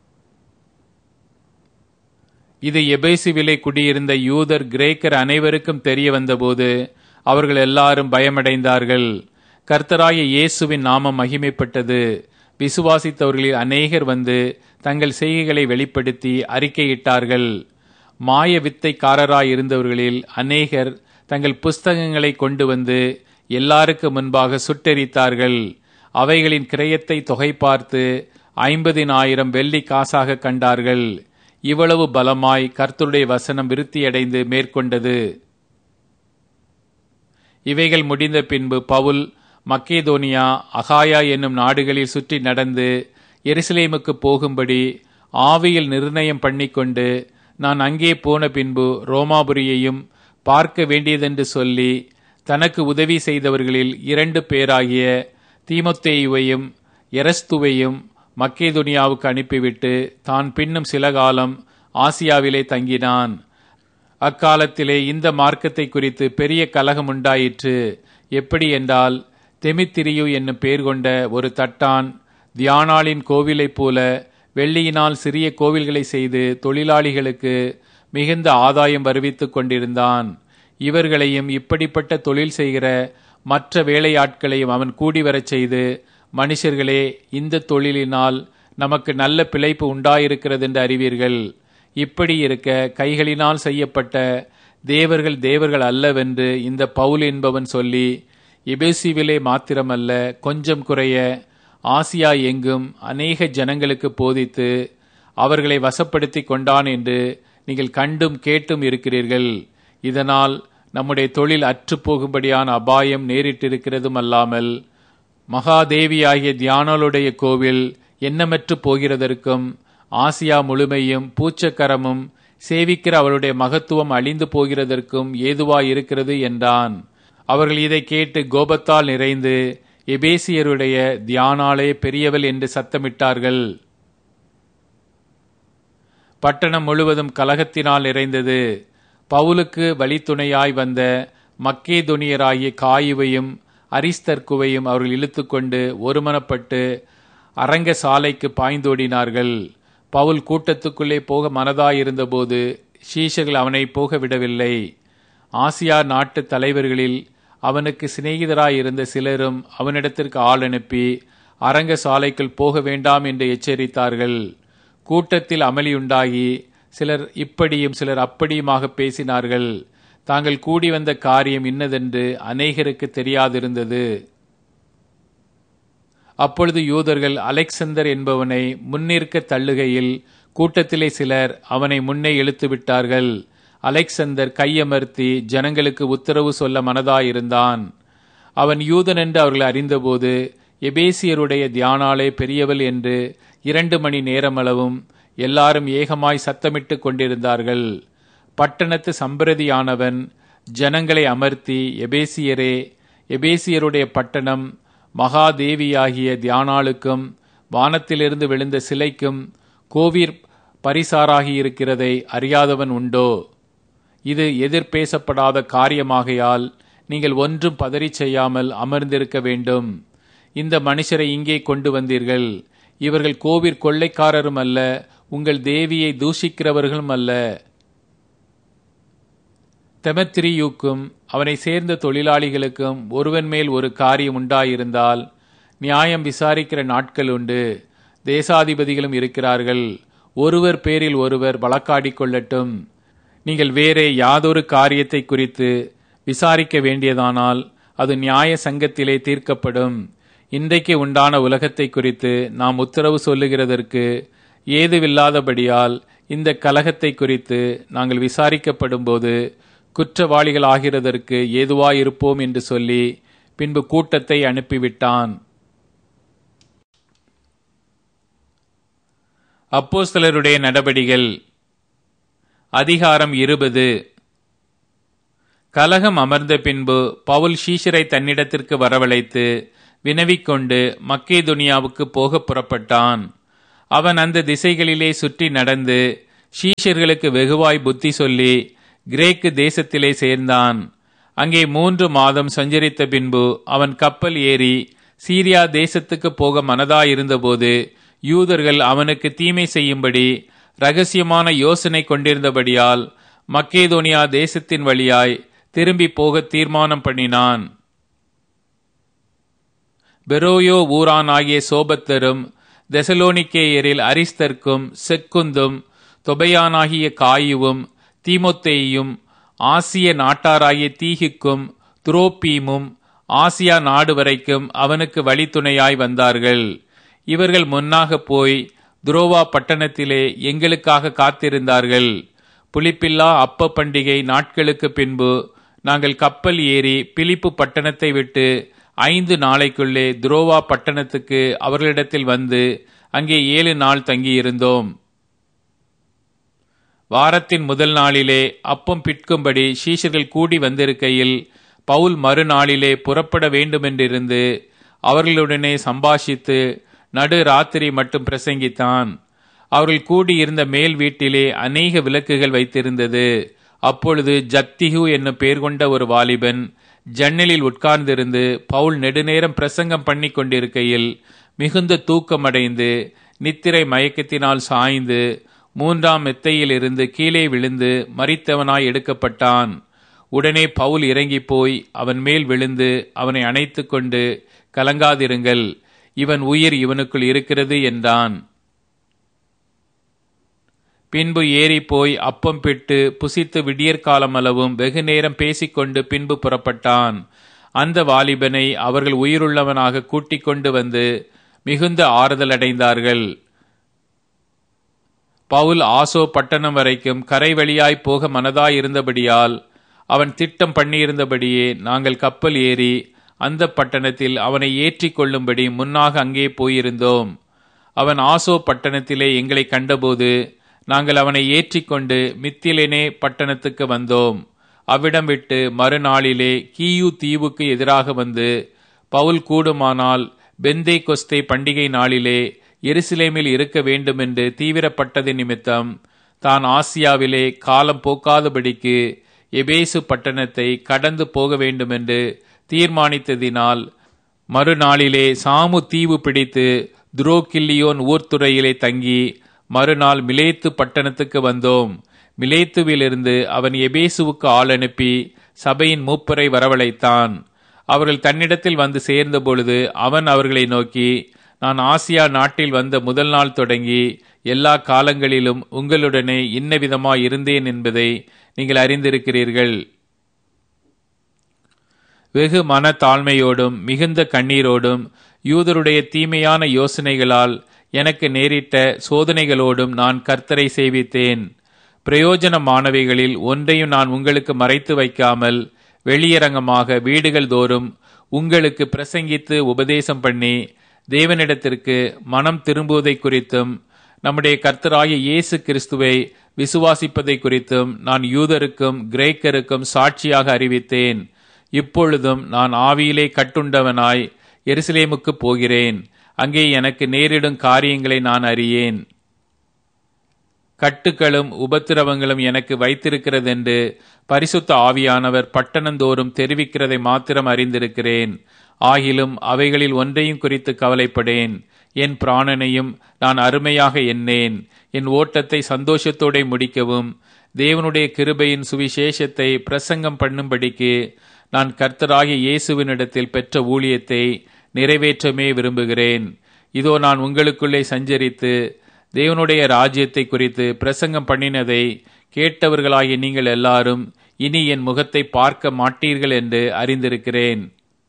இது எபேசுவிலே குடியிருந்த யூதர் கிரேக்கர் அனைவருக்கும் தெரிய வந்தபோது அவர்கள் எல்லாரும் பயமடைந்தார்கள். கர்த்தராகிய இயேசுவின் நாமம் மகிமைப்பட்டது. விசுவாசித்தவர்களில் அநேகர் வந்து தங்கள் செய்கைகளை வெளிப்படுத்தி அறிக்கையிட்டார்கள். மாய வித்தைக்காரராயிருந்தவர்களில் அநேகர் தங்கள் புஸ்தகங்களை கொண்டு வந்து எல்லாருக்கு முன்பாக சுட்டெரித்தார்கள். அவைகளின் கிரயத்தை தொகை பார்த்து 50,000 வெள்ளி காசாக கண்டார்கள். இவ்வளவு பலமாய் கர்த்தருடைய வசனம் விருத்தியடைந்து மேற்கொண்டது. இவைகள் முடிந்த பின்பு பவுல் மக்கேதோனியா, அகாயா என்னும் நாடுகளில் சுற்றி நடந்து எருசலேமுக்கு போகும்படி ஆவியில் நிர்ணயம் பண்ணிக்கொண்டு, நான் அங்கே போன பின்பு ரோமாபுரியையும் பார்க்க வேண்டியதென்று சொல்லி, தனக்கு உதவி செய்தவர்களில் 2 பேராகிய தீமோத்தேயுவையும் எரஸ்துவையும் மக்கேதோனியாவுக்கு அனுப்பிவிட்டு தான் பின்னும் சில காலம் ஆசியாவிலே தங்கினான். அக்காலத்திலே இந்த மார்க்கத்தை குறித்து பெரிய கலகம் உண்டாயிற்று. எப்படி என்றால், தெமித்திரியு என்னும் பேர் கொண்ட ஒரு தட்டான் தியானாளின் கோவிலைப் போல வெள்ளியினால் சிறிய கோவில்களை செய்து தொழிலாளிகளுக்கு மிகுந்த ஆதாயம் வருவித்துக் கொண்டிருந்தான். இவர்களையும் இப்படிப்பட்ட தொழில் செய்கிற மற்ற வேலையாட்களையும் அவன் கூடி வரச் செய்து, மனுஷர்களே, இந்த தொழிலினால் நமக்கு நல்ல பிழைப்பு உண்டாயிருக்கிறது என்று அறிவீர்கள். இப்படி இருக்க கைகளினால் செய்யப்பட்ட தேவர்கள் தேவர்கள் அல்லவென்று இந்த பவுல் என்பவன் சொல்லி, எபேசுவிலே மாத்திரமல்ல கொஞ்சம் குறைய ஆசியா எங்கும் அநேக ஜனங்களுக்கு போதித்து அவர்களை வசப்படுத்தி கொண்டான் என்று நீங்கள் கண்டும் கேட்டும் இருக்கிறீர்கள். இதனால் நம்முடைய தொழில் அற்றுப்போகும்படியான அபாயம் நேரிட்டிருக்கிறதும் அல்லாமல், மகாதேவியாகிய தியானாளுடைய கோவில் எண்ணமற்று போகிறதற்கும் ஆசியா முழுமையும் பூச்சக்கரமும் சேவிக்கிற அவருடைய மகத்துவம் அழிந்து போகிறதற்கும் ஏதுவாயிருக்கிறது என்றான். அவர்கள் இதை கேட்டு கோபத்தால் நிறைந்து, எபேசியருடைய தியானாளே பெரியவள் என்று சத்தமிட்டார்கள். பட்டணம் முழுவதும் கலகத்தினால் நிறைந்தது. பவுலுக்கு வழித்துணையாய் வந்த மக்கேதோனியராகிய காயுவையும் அரிஸ்தர்க்குவையும் அவர்கள் இழுத்துக்கொண்டு ஒருமனப்பட்டு அரங்க சாலைக்கு பாய்ந்தோடினார்கள். பவுல் கூட்டத்துக்குள்ளே போக மனதாயிருந்தபோது சீஷர்கள் அவனை போக விடவில்லை. ஆசியா நாட்டு தலைவர்களில் அவனுக்கு சிநேகிதராயிருந்த சிலரும் அவனிடத்திற்கு ஆள் அனுப்பி அரங்க சாலைக்குள் போக வேண்டாம் என்று எச்சரித்தார்கள். கூட்டத்தில் அமளியுண்டாகி சிலர் இப்படியும் சிலர் அப்படியுமாக பேசினார்கள். தாங்கள் கூடி வந்த காரியம் இன்னதென்று அநேகருக்கு தெரியாதிருந்தது. அப்பொழுது யூதர்கள் அலெக்சந்தர் என்பவனை முன்னிற்க தள்ளுகையில் கூட்டத்திலே சிலர் அவனை முன்னே இழுத்து விட்டார்கள். அலெக்சந்தர் கையமர்த்தி ஜனங்களுக்கு உத்தரவு சொல்ல மனதாயிருந்தான். அவன் யூதன் என்று அவர்கள் அறிந்தபோது, எபேசியருடைய தியானாளே பெரியவள் என்று 2 மணி நேரமளவும் எல்லாரும் ஏகமாய் சத்தமிட்டு கொண்டிருந்தார்கள். பட்டணத்து சம்பிரதியானவன் ஜனங்களை அமர்த்தி, எபேசியரே, எபேசியருடைய பட்டணம் மகாதேவியாகிய தியானாளுக்கும் வானத்திலிருந்து விழுந்த சிலைக்கும் கோவிற் பரிசாராகியிருக்கிறதை அறியாதவன் உண்டோ? இது எதிர்பேசப்படாத காரியமாகையால் நீங்கள் ஒன்றும் பதறி செய்யாமல் அமர்ந்திருக்க வேண்டும். இந்த மனுஷரை இங்கே கொண்டு வந்தீர்கள். இவர்கள் கோவிற் கொள்ளைக்காரரும் அல்ல, உங்கள் தேவியை தூஷிக்கிறவர்களும் அல்ல. தெமத்திரியுக்கும் அவனை சேர்ந்த தொழிலாளிகளுக்கும் ஒருவன் மேல் ஒரு காரியம் உண்டாயிருந்தால் நியாயம் விசாரிக்கிற நாட்கள் உண்டு. தேசாதிபதிகளும் இருக்கிறார்கள். ஒருவர் பேரில் ஒருவர் வழக்காடிக் கொள்ளட்டும். நீங்கள் வேறே யாதொரு காரியத்தை குறித்து விசாரிக்க வேண்டியதானால் அது நியாய சங்கத்திலே தீர்க்கப்படும். இன்றைக்கு உண்டான உலகத்தை குறித்து நாம் உத்தரவு சொல்லுகிறதற்கு ஏதுவில்லாதபடியால் இந்த கலகத்தை குறித்து நாங்கள் விசாரிக்கப்படும் போது குற்றவாளிகள் ஆகிறதற்கு ஏதுவாயிருப்போம் என்று சொல்லி பின்பு கூட்டத்தை அனுப்பிவிட்டான். அப்போஸ்தலருடைய நடபடிகள் அதிகாரம் 20. கலகம் அமர்ந்த பின்பு பவுல் சீஷரை தன்னிடத்திற்கு வரவழைத்து வினவிக்கொண்டு மக்கேதொனியாவுக்கு போக புறப்பட்டான். அவன் அந்த திசைகளிலே சுற்றி நடந்து சீஷர்களுக்கு வெகுவாய் புத்தி சொல்லி கிரேக்கு தேசத்திலே சேர்ந்தான். அங்கே 3 மாதம் சஞ்சரித்த பின்பு அவன் கப்பல் ஏறி சீரியா தேசத்துக்கு போக மனதாயிருந்தபோது யூதர்கள் அவனுக்கு தீமை செய்யும்படி இரகசியமான யோசனை கொண்டிருந்தபடியால் மக்கேதோனியா தேசத்தின் வழியாய் திரும்பி போக தீர்மானம் பண்ணினான். பெரோயோ ஊரானாகிய சோபத்தரும் தெசலோனிக்கேயரில் அரிஸ்தர்க்கும் செக்குந்தும் தொபையானாகிய காயுவும் தீமோத்தேயும் ஆசிய நாட்டாராகிய தீகிக்கும் துரோப்பீமும் ஆசியா நாடு வரைக்கும் அவனுக்கு வழித்துணையாய் வந்தார்கள். இவர்கள் முன்னாக போய் துரோவா பட்டணத்திலே எங்களுக்காக காத்திருந்தார்கள். புளிப்பில்லா அப்ப பண்டிகை நாட்களுக்கு பின்பு நாங்கள் கப்பல் ஏறி பிலிப்பு பட்டணத்தை விட்டு 5 நாளைக்குள்ளே துரோவா பட்டணத்துக்கு அவர்களிடத்தில் வந்து அங்கே 7 நாள் தங்கியிருந்தோம். வாரத்தின் முதல் நாளிலே அப்பம் பிட்கும்படி சீஷர்கள் கூடி வந்திருக்கையில் பவுல் மறுநாளிலே புறப்பட வேண்டுமென்றிருந்து அவர்களுடனே சம்பாஷித்து நடு ராத்திரி மட்டும் பிரசங்கித்தான். அவர்கள் கூடியிருந்த மேல் வீட்டிலே அநேக விளக்குகள் வைத்திருந்தது. அப்பொழுது ஜத்திகு என்னும் பெயர் கொண்ட ஒரு வாலிபன் ஜன்னலில் உட்கார்ந்திருந்து பவுல் நெடுநேரம் பிரசங்கம் பண்ணி கொண்டிருக்கையில் மிகுந்த தூக்கமடைந்து நித்திரை மயக்கத்தினால் சாய்ந்து 3ஆம் மெத்தையில் இருந்து கீழே விழுந்து மரித்தவனாய் எடுக்கப்பட்டான். உடனே பவுல் இறங்கி போய் அவன் மேல் விழுந்து அவனை அணைத்து கொண்டு, கலங்காதிருங்கள், இவன் உயிர் இவனுக்குள் இருக்கிறது என்றான். பின்பு ஏறி போய் அப்பம் பிட்டு புசித்து விடியற்காலமளவும் வெகு நேரம் பேசிக்கொண்டு பின்பு புறப்பட்டான். அந்த வாலிபனை அவர்கள் உயிருள்ளவனாக கூட்டிக் கொண்டு வந்து மிகுந்த ஆறுதல் அடைந்தார்கள். பவுல் ஆசோ பட்டணம் வரைக்கும் கரை வழியாய் போக மனதாயிருந்தபடியால் அவன் திட்டம் பண்ணியிருந்தபடியே நாங்கள் கப்பல் ஏறி அந்த பட்டணத்தில் அவனை ஏற்றி கொள்ளும்படி முன்னாக அங்கே போயிருந்தோம். அவன் ஆசோ பட்டணத்திலே எங்களை கண்டபோது நாங்கள் அவனை ஏற்றிக்கொண்டு மித்திலேனே பட்டணத்துக்கு வந்தோம். அவ்விடம் விட்டு மறுநாளிலே கீயு தீவுக்கு எதிராக வந்து பவுல் கூடுமானால் பெந்தே கொஸ்தே பண்டிகை நாளிலே எருசலேமில் இருக்க வேண்டுமென்று தீவிரப்பட்டது நிமித்தம் தான் ஆசியாவிலே காலம் போக்காதபடிக்கு எபேசு பட்டணத்தை கடந்து போக வேண்டுமென்று தீர்மானித்ததினால் மறுநாளிலே சாமு தீவு பிடித்து துரோகில்லியோன் ஊர்த்துறையிலே தங்கி மறுநாள் மிலேத்து பட்டணத்துக்கு வந்தோம். மிலேத்துவிலிருந்து அவன் எபேசுவுக்கு ஆள் அனுப்பி சபையின் மூப்பரை வரவழைத்தான். அவர்கள் தன்னிடத்தில் வந்து சேர்ந்த பொழுது அவன் அவர்களை நோக்கி, நான் ஆசியா நாட்டில் வந்த முதல் நாள் தொடங்கி எல்லா காலங்களிலும் உங்களுடனே இன்ன விதமாய் இருந்தேன் என்பதை நீங்கள் அறிந்திருக்கிறீர்கள். வெகு மன தாழ்மையோடும் மிகுந்த கண்ணீரோடும் யூதருடைய தீமையான யோசனைகளால் எனக்கு நேரிட்ட சோதனைகளோடும் நான் கர்த்தரை சேவித்தேன். பிரயோஜனமானவைகளில் ஒன்றையும் நான் உங்களுக்கு மறைத்து வைக்காமல் வெளியரங்கமாக வீடுகள் தோறும் உங்களுக்கு பிரசங்கித்து உபதேசம் பண்ணி தேவனிடத்திற்கு மனம் திரும்புவதை குறித்தும் நம்முடைய கர்த்தராகிய இயேசு கிறிஸ்துவை விசுவாசிப்பதை குறித்தும் நான் யூதருக்கும் கிரேக்கருக்கும் சாட்சியாக அறிவித்தேன். இப்பொழுதும் நான் ஆவியிலே கட்டுண்டவனாய் எருசலேமுக்கு போகிறேன். அங்கே எனக்கு நேரிடும் காரியங்களை நான் அறியேன். கட்டுகளும் உபத்திரவங்களும் எனக்கு வைத்திருக்கிறதென்று பரிசுத்த ஆவியானவர் பட்டணந்தோறும் தெரிவிக்கிறதை மாத்திரம் அறிந்திருக்கிறேன். ஆகிலும் அவைகளில் ஒன்றையும் குறித்து கவலைப்படேன். என் பிராணனையும் நான் அருமையாக எண்ணேன். என் ஓட்டத்தை சந்தோஷத்தோടെ முடிக்கவும் தேவனுடைய கிருபையின் சுவிசேஷத்தை பிரசங்கம் பண்ணும்படிக்கு நான் கர்த்தராகிய இயேசுவினிடத்தில் பெற்ற ஊழியத்தை நிறைவேற்றமே விரும்புகிறேன். இதோ நான் உங்களுக்குள்ளே சஞ்சரித்து தேவனுடைய ராஜ்யத்தை குறித்து பிரசங்கம் பண்ணினதை கேட்டவர்களாகிய நீங்கள் எல்லாரும் இனி என் முகத்தை பார்க்க மாட்டீர்கள் என்று அறிந்திருக்கிறேன்.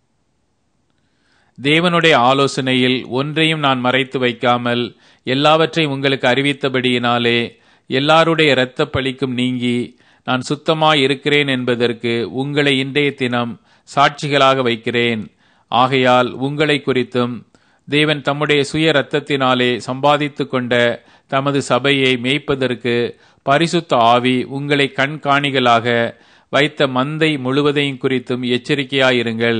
தேவனுடைய ஆலோசனையில் ஒன்றையும் நான் மறைத்து வைக்காமல் எல்லாவற்றையும் உங்களுக்கு அறிவித்தபடியினாலே எல்லாருடைய இரத்த பழிக்கும் நீங்கி நான் சுத்தமாய் இருக்கிறேன் என்பதற்கு உங்களை இன்றைய தினம் சாட்சிகளாக வைக்கிறேன். ஆகையால் உங்களை குறித்தும் தேவன் தம்முடைய சுய இரத்தத்தினாலே சம்பாதித்து கொண்ட தமது சபையை மேய்ப்பதற்கு பரிசுத்த ஆவி உங்களை கண்காணிகளாக வைத்த மந்தை முழுவதையும் குறித்தும் எச்சரிக்கையாயிருங்கள்.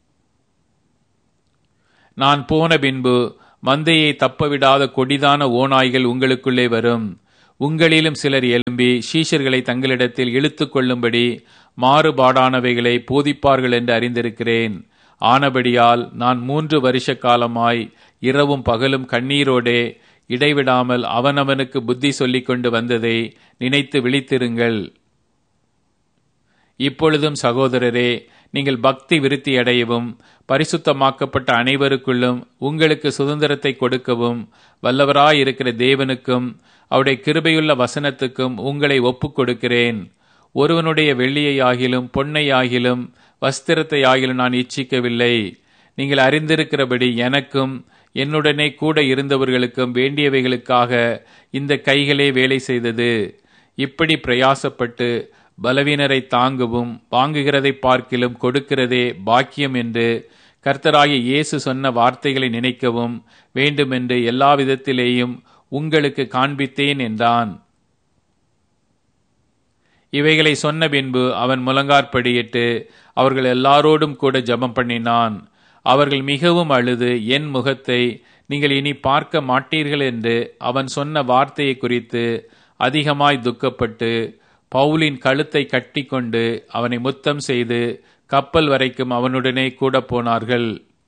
நான் போன பின்பு மந்தையை தப்பவிடாத கொடிதான ஓநாய்கள் உங்களுக்குள்ளே வரும். உங்களிலும் சிலர் எழும்பி சீஷர்களை தங்களிடத்தில் இழுத்து கொள்ளும்படி மாறுபாடானவைகளை போதிப்பார்கள் என்று அறிந்திருக்கிறேன். ஆனபடியால் நான் 3 வருஷ காலமாய் இரவும் பகலும் கண்ணீரோடே இடைவிடாமல் அவனவனுக்கு புத்தி சொல்லிக் கொண்டு வந்ததை நினைத்து விழித்திருங்கள். இப்பொழுதும் சகோதரரே, நீங்கள் பக்தி விருத்தி அடையவும் பரிசுத்தமாக்கப்பட்ட அனைவருக்குள்ளும் உங்களுக்கு சுதந்திரத்தை கொடுக்கவும் வல்லவராயிருக்கிற தேவனுக்கும் அவருடைய கிருபையுள்ள வசனத்துக்கும் உங்களை ஒப்புக் கொடுக்கிறேன். ஒருவனுடைய வெள்ளியையாகிலும் பொன்னையாகிலும் வஸ்திரத்தையாகிலும் நான் இச்சிக்கவில்லை. நீங்கள் அறிந்திருக்கிறபடி எனக்கும் என்னுடனே கூட இருந்தவர்களுக்கும் வேண்டியவைகளுக்காக இந்த கைகளே வேலை செய்தது. இப்படி பிரயாசப்பட்டு பலவீனரை தாங்கவும் வாங்குகிறதை பார்க்கிலும் கொடுக்கிறதே பாக்கியம் என்று கர்த்தராகிய இயேசு சொன்ன வார்த்தைகளை நினைக்கவும் வேண்டுமென்று எல்லா விதத்திலேயும் உங்களுக்கு காண்பித்தேன் என்றான். இவைகளை சொன்ன பின்பு அவன் முழங்காற்படியிட்டு அவர்கள் எல்லாரோடும் கூட ஜெபம் பண்ணினான். அவர்கள் மிகவும் அழுது என் முகத்தை நீங்கள் இனி பார்க்க மாட்டீர்கள் என்று அவன் சொன்ன வார்த்தையை குறித்து அதிகமாய் துக்கப்பட்டு பவுலின் கழுத்தை கட்டிக்கொண்டு அவனை முத்தம் செய்து கப்பல் வரைக்கும் அவனுடனே கூட போனார்கள்.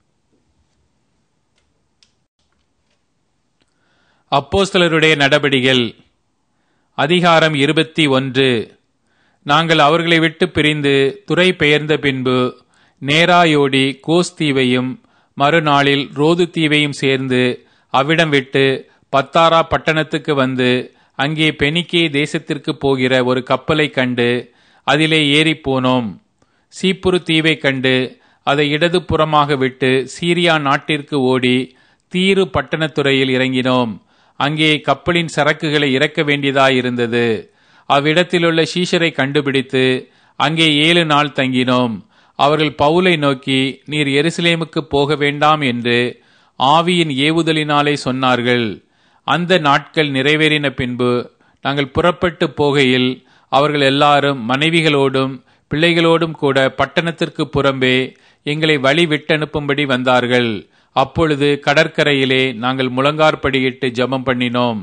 அப்போஸ்தலருடைய நடபடிகள் அதிகாரம் 21. நாங்கள் அவர்களை விட்டு பிரிந்து துறை பெயர்ந்த பின்பு நேராயோடி கோஸ் தீவையும் மறுநாளில் ரோது தீவையும் சேர்ந்து அவ்விடம் விட்டு பத்தாரா பட்டணத்துக்கு வந்து அங்கே பெனிக்கே தேசத்திற்கு போகிற ஒரு கப்பலை கண்டு அதிலே ஏறி போனோம். சீப்புரு தீவை கண்டு அதை இடது புறமாக விட்டு சீரியா நாட்டிற்கு ஓடி தீரு பட்டணத்துறையில் இறங்கினோம். அங்கே கப்பலின் சரக்குகளை இறக்க வேண்டியதாயிருந்தது. அவ்விடத்திலுள்ள சீஷரை கண்டுபிடித்து அங்கே 7 நாள் தங்கினோம். அவர்கள் பவுலை நோக்கி, நீர் எருசலேமுக்கு போக வேண்டாம் என்று ஆவியின் ஏவுதலினாலே சொன்னார்கள். அந்த நாட்கள் நிறைவேறின பின்பு நாங்கள் புறப்பட்டு போகையில் அவர்கள் எல்லாரும் மனைவிகளோடும் பிள்ளைகளோடும் கூட பட்டணத்திற்கு புறம்பே எங்களை வழி விட்டனுப்பும்படி வந்தார்கள். அப்பொழுது கடற்கரையிலே நாங்கள் முழங்காற்படியிட்டு ஜெபம் பண்ணினோம்.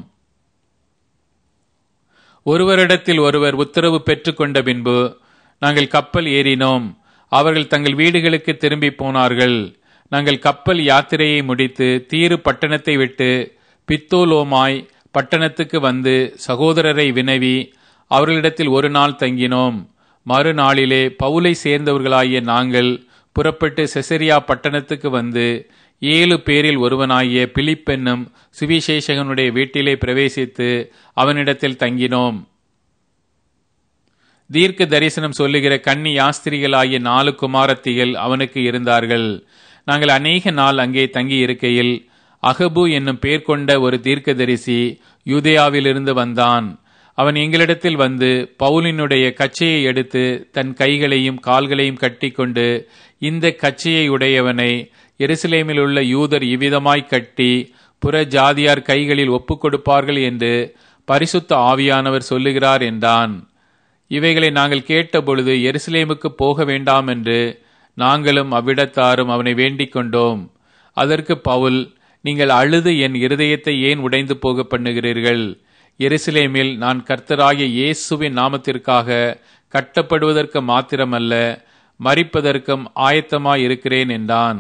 ஒருவரிடத்தில் ஒருவர் உத்தரவு பெற்று கொண்ட பின்பு நாங்கள் கப்பல் ஏறினோம். அவர்கள் தங்கள் வீடுகளுக்கு திரும்பி போனார்கள். நாங்கள் கப்பல் யாத்திரையை முடித்து தீரு பட்டணத்தை விட்டு பித்தோலோமாய் பட்டணத்துக்கு வந்து சகோதரரை வினவி அவர்களிடத்தில் 1 நாள் தங்கினோம். மறுநாளிலே பவுலை சேர்ந்தவர்களாகிய நாங்கள் புறப்பட்டு செசரியா பட்டணத்துக்கு வந்து 7 பேரில் ஒருவனாகிய பிலிப்பென்னும் சுவிசேஷகனுடைய வீட்டிலே பிரவேசித்து அவனிடத்தில் தங்கினோம். தீர்க்க தரிசனம் சொல்லுகிற கன்னி யாஸ்திரிகளாகிய 4 குமாரத்திகள் அவனுக்கு இருந்தார்கள். நாங்கள் அநேக நாள் அங்கே தங்கி இருக்கையில் அகபு என்னும் பேர் கொண்ட ஒரு தீர்க்கதரிசி யூதேயாவிலிருந்து வந்தான். அவன் எங்களிடத்தில் வந்து பவுலினுடைய கச்சையை எடுத்து தன் கைகளையும் கால்களையும் கட்டிக்கொண்டு, இந்த கச்சையை உடையவனை எருசலேமில் உள்ள யூதர் இவ்விதமாய் கட்டி புற ஜாதியார் கைகளில் ஒப்புக் கொடுப்பார்கள் என்று பரிசுத்த ஆவியானவர் சொல்லுகிறார் என்றான். இவைகளை நாங்கள் கேட்டபொழுது எருசலேமுக்கு போக வேண்டாம் என்று நாங்களும் அவ்விடத்தாரும் அவனை வேண்டிக் கொண்டோம். அதற்கு பவுல், நீங்கள் அழுது என் இருதயத்தை ஏன் உடைந்து போக பண்ணுகிறீர்கள்? எருசலேமில் நான் கர்த்தராகிய இயேசுவின் நாமத்திற்காக கட்டப்படுவதற்கு மாத்திரமல்ல, மரிப்பதற்கும் ஆயத்தமாயிருக்கிறேன் என்றான்.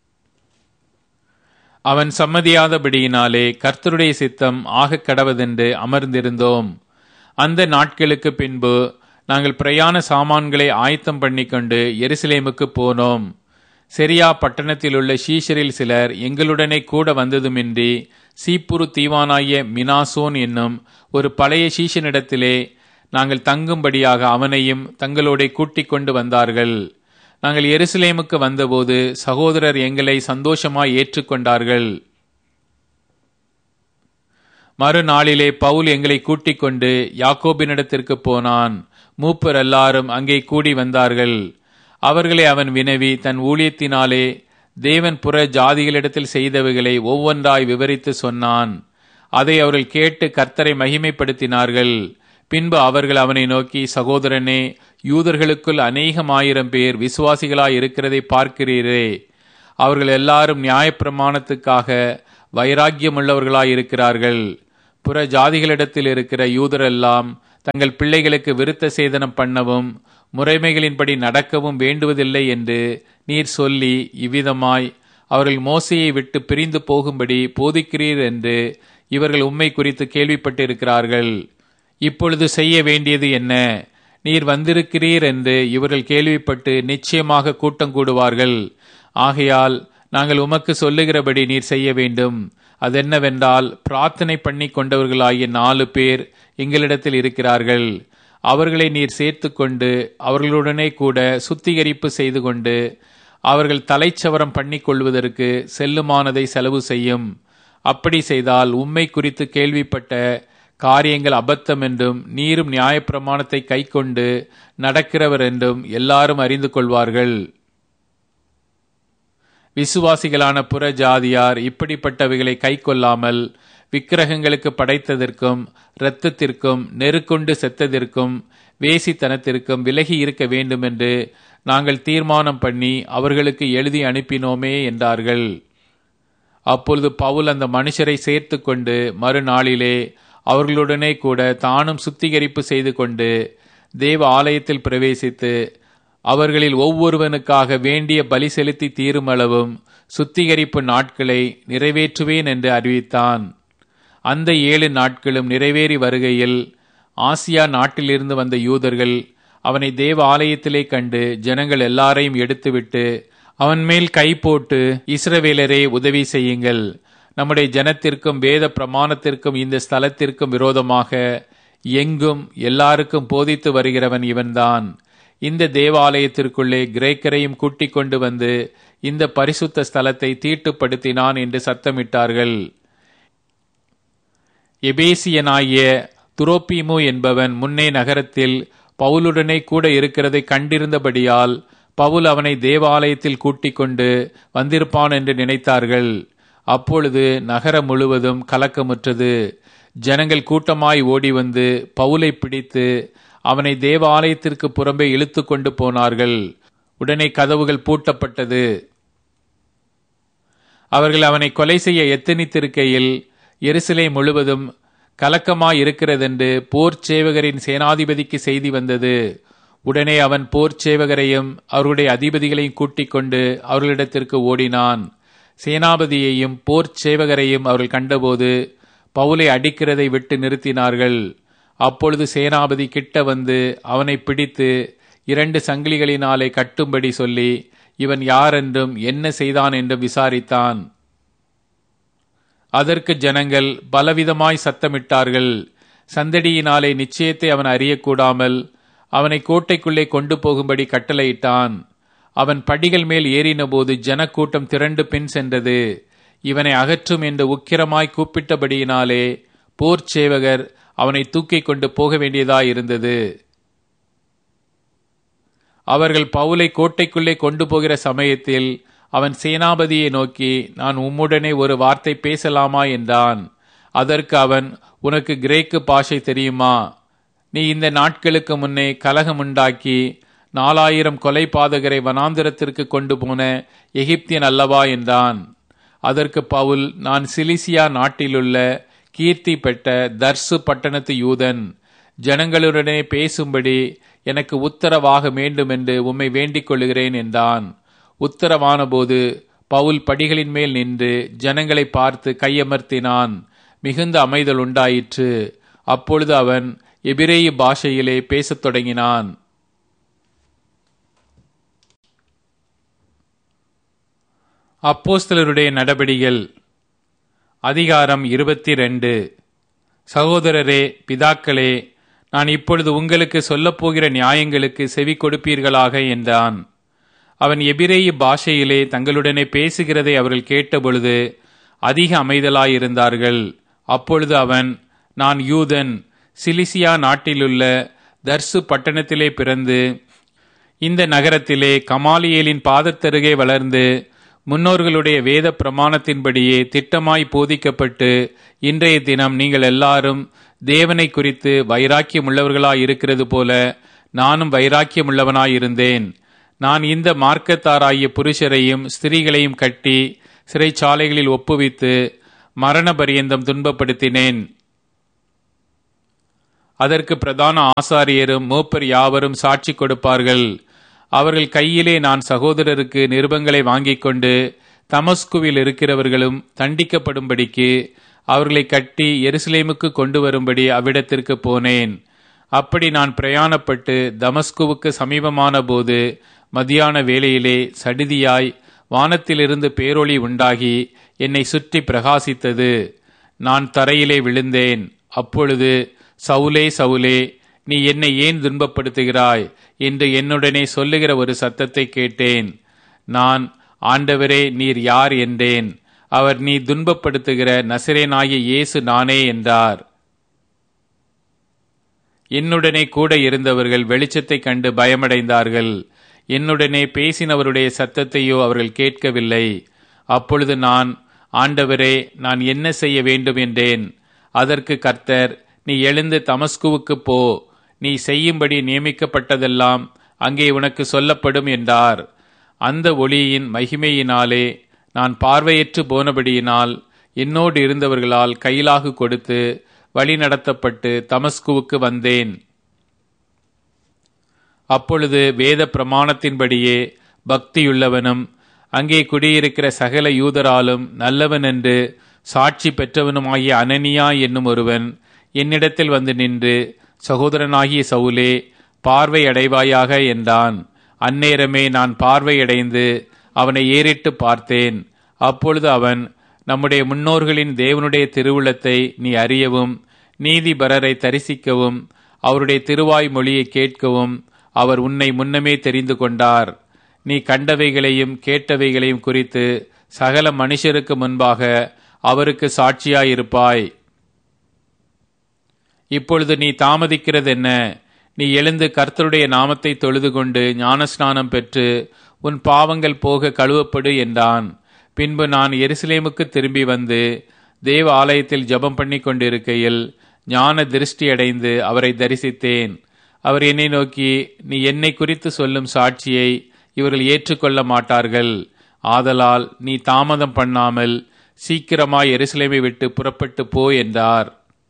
அவன் சம்மதியாதபடியினாலே கர்த்தருடைய சித்தம் ஆகக் கடவதென்று அமர்ந்திருந்தோம். அந்த நாட்களுக்கு பின்பு நாங்கள் பிரயாண சாமான்களை ஆயத்தம் பண்ணிக்கொண்டு எருசலேமுக்கு போனோம். செரியா பட்டணத்தில் உள்ள சீஷரில் சிலர் எங்களுடனே கூட வந்ததுமின்றி சீப்புரு தீவானாகிய மினாசோன் என்னும் ஒரு பழைய சீஷனிடத்திலே நாங்கள் தங்கும்படியாக அவனையும் தங்களோட கூட்டிக் கொண்டு வந்தார்கள். நாங்கள் எருசலேமுக்கு வந்தபோது சகோதரர் எங்களை சந்தோஷமாய் ஏற்றுக்கொண்டார்கள். மறுநாளிலே பவுல் எங்களை கூட்டிக் கொண்டு யாக்கோபினிடத்திற்கு போனான். மூப்பர் எல்லாரும் அங்கே கூடி வந்தார்கள். அவர்களை அவன் வினவி தன் ஊழியத்தினாலே தேவன் புற ஜாதிகளிடத்தில் செய்தவைகளை ஒவ்வொன்றாய் விவரித்து சொன்னான். அதை அவர்கள் கேட்டு கர்த்தரை மகிமைப்படுத்தினார்கள். பின்பு அவர்கள் அவனை நோக்கி, சகோதரனே, யூதர்களுக்குள் 1000 பேர் விசுவாசிகளாய் இருக்கிறதை பார்க்கிறீரே. அவர்கள் எல்லாரும் நியாயப்பிரமாணத்துக்காக வைராக்கியமுள்ளவர்களாய் இருக்கிறார்கள். புற ஜாதிகளிடத்தில் இருக்கிற யூதரெல்லாம் தங்கள் பிள்ளைகளுக்கு விருத்த சேதனம் பண்ணவும் முறைமைகளின்படி நடக்கவும் வேண்டுவதில்லை என்று நீர் சொல்லி இவ்விதமாய் அவர்கள் மோசேயை விட்டு பிரிந்து போகும்படி போதிக்கிறீர் என்று இவர்கள் உம்மை குறித்து கேள்விப்பட்டிருக்கிறார்கள். இப்பொழுது செய்ய வேண்டியது என்ன? நீர் வந்திருக்கிறீர் என்று இவர்கள் கேள்விப்பட்டு நிச்சயமாக கூட்டம் கூடுவார்கள். ஆகையால் நாங்கள் உமக்கு சொல்லுகிறபடி நீர் செய்ய வேண்டும். அதென்னவென்றால், பிரார்த்தனை பண்ணி கொண்டவர்களாகிய 4 பேர் எங்களிடத்தில் இருக்கிறார்கள். அவர்களை நீர் சேர்த்து கொண்டு அவர்களுடனே கூட சுத்திகரிப்பு செய்து கொண்டு அவர்கள் தலைச்சவரம் பண்ணி கொள்வதற்கு செல்லுமானதை செலவு செய்யும். அப்படி செய்தால் உம்மை குறித்து கேள்விப்பட்ட காரியங்கள் அபத்தம் என்றும் நீரும் நியாயப்பிரமாணத்தை கைக்கொண்டு நடக்கிறவர் என்றும் எல்லாரும் அறிந்து கொள்வார்கள். விசுவாசிகளான புற ஜாதியார் இப்படிப்பட்டவைகளை கைக்கொள்ளாமல் விக்கிரகங்களுக்கு படைத்ததற்கும் இரத்தத்திற்கும் நெருக்கொண்டு செத்ததற்கும் வேசித்தனத்திற்கும் விலகி இருக்க வேண்டும் என்று நாங்கள் தீர்மானம் பண்ணி அவர்களுக்கு எழுதி அனுப்பினோமே என்றார்கள். அப்பொழுது பவுல் அந்த மனுஷரை சேர்த்து கொண்டு மறுநாளிலே அவர்களுடனே கூட தானும் சுத்திகரிப்பு செய்து கொண்டு தேவ ஆலயத்தில் பிரவேசித்து அவர்களில் ஒவ்வொருவனுக்காக வேண்டிய பலி செலுத்தி தீருமளவும் சுத்திகரிப்பு நாட்களை நிறைவேற்றுவேன் என்று அறிவித்தான். அந்த 7 நாட்களும் நிறைவேறி வருகையில் ஆசியா நாட்டிலிருந்து வந்த யூதர்கள் அவனை தேவ ஆலயத்திலே கண்டு ஜனங்கள் எல்லாரையும் எடுத்துவிட்டு அவன் மேல் கை போட்டு, இஸ்ரவேலரே, உதவி செய்யுங்கள். நம்முடைய ஜனத்திற்கும் வேத பிரமாணத்திற்கும் இந்த ஸ்தலத்திற்கும் விரோதமாக எங்கும் எல்லாருக்கும் போதித்து வருகிறவன் இவன்தான். இந்த தேவாலயத்திற்குள்ளே கிரேக்கரையும் கூட்டிக் கொண்டு வந்து இந்த பரிசுத்த ஸ்தலத்தை தீட்டுப்படுத்தினான் என்று சத்தமிட்டார்கள். எபேசியனாகிய துரோப்பீமு என்பவன் முன்னே நகரத்தில் பவுலுடனே கூட இருக்கிறதை கண்டிருந்தபடியால் பவுல் அவனை தேவாலயத்தில் கூட்டிக் கொண்டு வந்திருப்பான் என்று நினைத்தார்கள். அப்பொழுது நகரம் முழுவதும் கலக்கமுற்றது. ஜனங்கள் கூட்டமாய் ஓடி வந்து பவுலை பிடித்து அவனை தேவாலயத்திற்கு புறம்பே இழுத்து கொண்டு போனார்கள். உடனே கதவுகள் பூட்டப்பட்டது. அவர்கள் அவனை கொலை செய்ய எத்தனித்திருக்கையில் எருசலேம் முழுவதும் கலக்கமாய் இருக்கிறதென்று போர் சேவகரின் சேனாதிபதிக்கு செய்தி வந்தது. உடனே அவன் போர் சேவகரையும் அவருடைய அதிபதிகளையும் கூட்டிக் கொண்டு அவர்களிடத்திற்கு ஓடினான். சேனாபதியையும் போர் சேவகரையும் அவர்கள் கண்டபோது பவுலை அடிக்கிறதை விட்டு நிறுத்தினார்கள். அப்பொழுது சேனாபதி கிட்ட வந்து அவனை பிடித்து 2 சங்கிலிகளினாலே கட்டும்படி சொல்லி இவன் யார் என்றும் என்ன செய்தான் என்றும் விசாரித்தான். அதற்கு ஜனங்கள் பலவிதமாய் சத்தமிட்டார்கள். சந்தடியினாலே நிச்சயத்தை அவன் அறியக்கூடாமல் அவனை கோட்டைக்குள்ளே கொண்டு போகும்படி கட்டளையிட்டான். அவன் படிகள் மேல் ஏறினபோது ஜனக்கூட்டம் திரண்டு பின் சென்றது. இவனை அகற்றும் என்று உக்கிரமாய் கூப்பிட்டபடியினாலே போர் சேவகர் அவனை தூக்கிக் கொண்டு போக வேண்டியதாயிருந்தது. அவர்கள் பவுலை கோட்டைக்குள்ளே கொண்டு போகிற சமயத்தில் அவன் சேனாபதியை நோக்கி, நான் உம்முடனே ஒரு வார்த்தை பேசலாமா என்றான். அதற்கு அவன், உனக்கு கிரேக்கு பாஷை தெரியுமா? நீ இந்த நாட்களுக்கு முன்னே கலகம் உண்டாக்கி 4000 கொலை பாதகரை வனாந்திரத்திற்கு கொண்டு போன எகிப்தியன் அல்லவா என்றான். அதற்கு பவுல், நான் சிலிசியா நாட்டிலுள்ள கீர்த்தி பெற்ற தர்சு பட்டணத்து யூதன். ஜனங்களுடனே பேசும்படி எனக்கு உத்தரவாக வேண்டும் என்று உம்மை வேண்டிக் கொள்ளுகிறேன் என்றான். உத்தரவான போது பவுல் படிகளின் மேல் நின்று ஜனங்களை பார்த்து கையமர்த்தினான். மிகுந்த அமைதல் உண்டாயிற்று. அப்பொழுது அவன் எபிரேய பாஷையிலே பேசத் தொடங்கினான். அப்போஸ்தலருடைய நடபடிகள் அதிகாரம் 22. சகோதரரே, பிதாக்களே, நான் இப்பொழுது உங்களுக்கு சொல்லப்போகிற நியாயங்களுக்கு செவி கொடுப்பீர்களாக என்றான். அவன் எபிரேய பாஷையிலே தங்களுடனே பேசுகிறதை அவர்கள் கேட்டபொழுது அதிக அமைதலாயிருந்தார்கள். அப்பொழுது அவன், நான் யூதன், சிலிசியா நாட்டிலுள்ள தர்சு பட்டணத்திலே பிறந்து இந்த நகரத்திலே கமாலியேலின் பாதத்தருகே வளர்ந்து முன்னோர்களுடைய வேத பிரமாணத்தின்படியே திட்டமாய் போதிக்கப்பட்டு இன்றைய தினம் நீங்கள் எல்லாரும் தேவனை குறித்து வைராக்கியமுள்ளவர்களாய் இருக்கிறது போல நானும் வைராக்கியமுள்ளவனாயிருந்தேன். நான் இந்த மார்க்கத்தாராகிய புருஷரையும் ஸ்திரீகளையும் கட்டி சிறைச்சாலைகளில் ஒப்புவித்து மரண பரியந்தம் துன்பப்படுத்தினேன். அதற்கு பிரதான ஆசாரியரும் மூப்பர் யாவரும் சாட்சி கொடுப்பார்கள். அவர்கள் கையிலே நான் சகோதரருக்கு நிருபங்களை வாங்கிக் கொண்டு தமஸ்குவில் இருக்கிறவர்களும் தண்டிக்கப்படும்படிக்கு அவர்களை கட்டி எருசலேமுக்கு கொண்டு வரும்படி அவ்விடத்திற்கு போனேன். அப்படி நான் பிரயாணப்பட்டு தமஸ்குவுக்கு சமீபமான போது மதியான வேளையிலே சடிதியாய் வானத்திலிருந்து பேரொளி உண்டாகி என்னை சுற்றி பிரகாசித்தது. நான் தரையிலே விழுந்தேன். அப்பொழுது, சவுலே சவுலே, நீ என்னை ஏன் துன்பப்படுத்துகிறாய் என்று என்னுடனே சொல்லுகிற ஒரு சத்தத்தை கேட்டேன். நான், ஆண்டவரே, நீர் யார் என்றேன். அவர், நீ துன்பப்படுத்துகிற நசரேனாகிய இயேசு நானே என்றார். என்னுடனே கூட இருந்தவர்கள் வெளிச்சத்தை கண்டு பயமடைந்தார்கள். என்னுடனே பேசினவருடைய சத்தத்தையோ அவர்கள் கேட்கவில்லை. அப்பொழுது நான், ஆண்டவரே, நான் என்ன செய்ய வேண்டும் என்றேன். அதற்கு கர்த்தர், நீ எழுந்து தமஸ்குவுக்கு போ, நீ செய்யும்படி நியமிக்கப்பட்டதெல்லாம் அங்கே உனக்கு சொல்லப்படும் என்றார். அந்த ஒளியின் மகிமையினாலே நான் பார்வையற்று போனபடியினால் என்னோடு இருந்தவர்களால் கையிலாகு கொடுத்து வழி நடத்தப்பட்டு தமஸ்குவுக்கு வந்தேன். அப்பொழுது வேத பிரமாணத்தின்படியே பக்தியுள்ளவனும் அங்கே குடியிருக்கிற சகல யூதராலும் நல்லவன் என்று சாட்சி பெற்றவனுமாகிய அனனியா என்னும் ஒருவன் என்னிடத்தில் வந்து நின்று, சகோதரனாகிய சவுலே, பார்வை அடைவாயாக என்றான். அந்நேரமே நான் பார்வையடைந்து அவனை ஏறிட்டு பார்த்தேன். அப்பொழுது அவன், நம்முடைய முன்னோர்களின் தேவனுடைய திருவுளத்தை நீ அறியவும் நீதிபரரை தரிசிக்கவும் அவருடைய திருவாய் மொழியை கேட்கவும் அவர் உன்னை முன்னமே தெரிந்து கொண்டார். நீ கண்டவைகளையும் கேட்டவைகளையும் குறித்து சகல மனுஷருக்கு முன்பாக அவருக்கு சாட்சியாயிருப்பாய். இப்பொழுது நீ தாமதிக்கிறது என்ன? நீ எழுந்து கர்த்தருடைய நாமத்தை தொழுது கொண்டு ஞானஸ்நானம் பெற்று உன் பாவங்கள் போக கழுவப்படு என்றான். பின்பு நான் எருசலேமுக்கு திரும்பி வந்து தேவ ஆலயத்தில் ஜெபம் பண்ணி கொண்டிருக்கையில் ஞான திருஷ்டி அடைந்து அவரை தரிசித்தேன். அவர் என்னை நோக்கி, நீ என்னை குறித்து சொல்லும் சாட்சியை இவர்கள் ஏற்றுக்கொள்ள மாட்டார்கள். ஆதலால் நீ தாமதம் பண்ணாமல் சீக்கிரமாய் எருசலேமை விட்டு புறப்பட்டு போ என்றார்.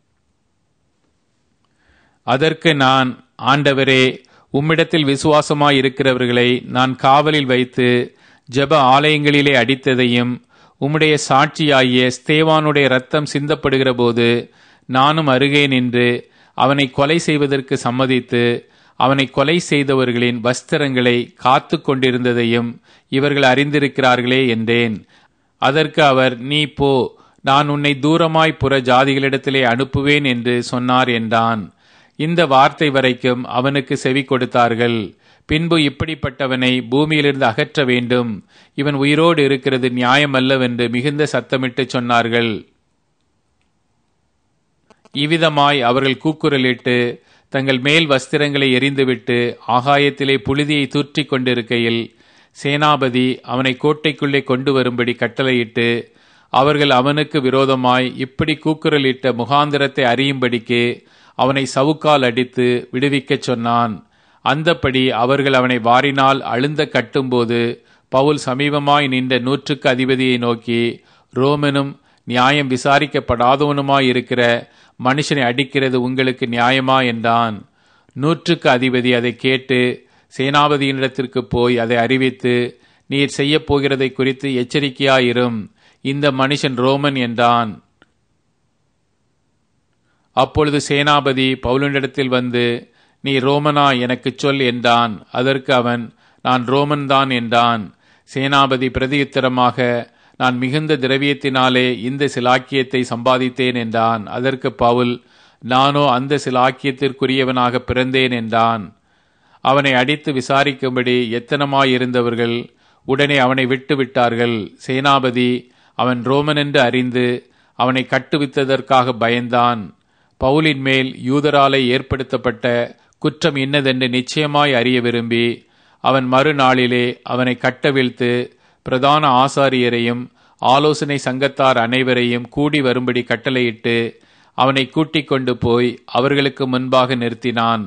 அதற்கு நான், ஆண்டவரே, உம்மிடத்தில் விசுவாசமாய் இருக்கிறவர்களை நான் காவலில் வைத்து ஜெப ஆலயங்களிலே அடித்ததையும் உம்முடைய சாட்சியாகிய ஸ்தேவானுடைய இரத்தம் சிந்தப்படுகிற போது நானும் அருகே நின்று அவனை கொலை செய்வதற்கு சம்மதித்து அவனை கொலை செய்தவர்களின் வஸ்திரங்களை காத்து கொண்டிருந்ததையும் இவர்கள் அறிந்திருக்கிறார்களே என்றேன். அதற்கு அவர், நீ போ, நான் உன்னை தூரமாய் புற ஜாதிகளிடத்திலே அனுப்புவேன் என்று சொன்னார் என்றான். இந்த வார்த்தை வரைக்கும் அவனுக்கு செவி கொடுத்தார்கள். பின்பு இப்படிப்பட்டவனை பூமியிலிருந்து அகற்ற வேண்டும், இவன் உயிரோடு இருக்கிறது நியாயமல்லவென்று மிகுந்த சத்தமிட்டு சொன்னார்கள். இவ்விதமாய் அவர்கள் கூக்குரலிட்டு தங்கள் மேல் வஸ்திரங்களை எறிந்துவிட்டு ஆகாயத்திலே புழுதியை தூற்றிக் கொண்டிருக்கையில் சேனாபதி அவனை கோட்டைக்குள்ளே கொண்டு வரும்படி கட்டளையிட்டு அவர்கள் அவனுக்கு விரோதமாய் இப்படி கூக்குரலிட்ட முகாந்திரத்தை அறியும்படிக்கு அவனை சவுக்கால் அடித்து விடுவிக்கச் சொன்னான். அந்தப்படி அவர்கள் அவனை வாரினால் அழுந்த கட்டும்போது பவுல் சமீபமாய் நின்ற 100க்கு அதிபதியை நோக்கி, ரோமனும் நியாயம் விசாரிக்கப்படாதவனுமாயிருக்கிற மனுஷனை அடிக்கிறது உங்களுக்கு நியாயமா என்றான். 100க்கு அதிபதி அதை கேட்டு சேனாபதியினிடத்திற்கு போய் அதை அறிவித்து, நீர் செய்ய போகிறதை குறித்து எச்சரிக்கையாயிரும், இந்த மனுஷன் ரோமன் என்றான். அப்பொழுது சேனாபதி பவுலினிடத்தில் வந்து, நீ ரோமனா, எனக்கு சொல் என்றான். அதற்கு அவன், நான் ரோமன் தான் என்றான். சேனாபதி பிரதியுத்தரமாக, நான் மிகுந்த திரவியத்தினாலே இந்த சிலாக்கியத்தை சம்பாதித்தேன் என்றான். அதற்கு பவுல், நானோ அந்த சிலாக்கியத்திற்குரியவனாக பிறந்தேன் என்றான். அவனை அடித்து விசாரிக்கும்படி எத்தனமாயிருந்தவர்கள் உடனே அவனை விட்டு விட்டார்கள். சேனாபதி அவன் ரோமன் என்று அறிந்து அவனை கட்டுவித்ததற்காக பயந்தான். பவுலின் மேல் யூதராலே ஏற்படுத்தப்பட்ட குற்றம் இன்னதென்று நிச்சயமாய் அறிய விரும்பி அவன் மறுநாளிலே அவனை கட்டவிழ்த்து பிரதான ஆசாரியரையும் ஆலோசனை சங்கத்தார் அனைவரையும் கூடி வரும்படி கட்டளையிட்டு அவனை கூட்டிக் கொண்டு போய் அவர்களுக்கு முன்பாக நிறுத்தினான்.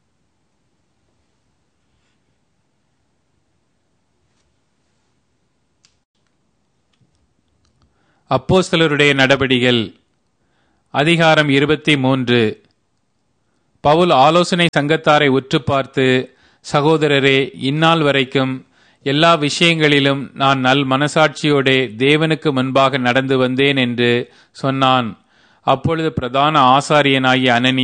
அப்போஸ்தலருடைய நடபடிகள் அதிகாரம் 23. பவுல் ஆலோசனை சங்கத்தாரை உற்று பார்த்து, சகோதரரே, இந்நாள் வரைக்கும் எல்லா விஷயங்களிலும் நான் நல் மனசாட்சியோடே தேவனுக்கு முன்பாக நடந்து வந்தேன் என்று சொன்னான். அப்பொழுது பிரதான ஆசாரியனாகிய அனனியா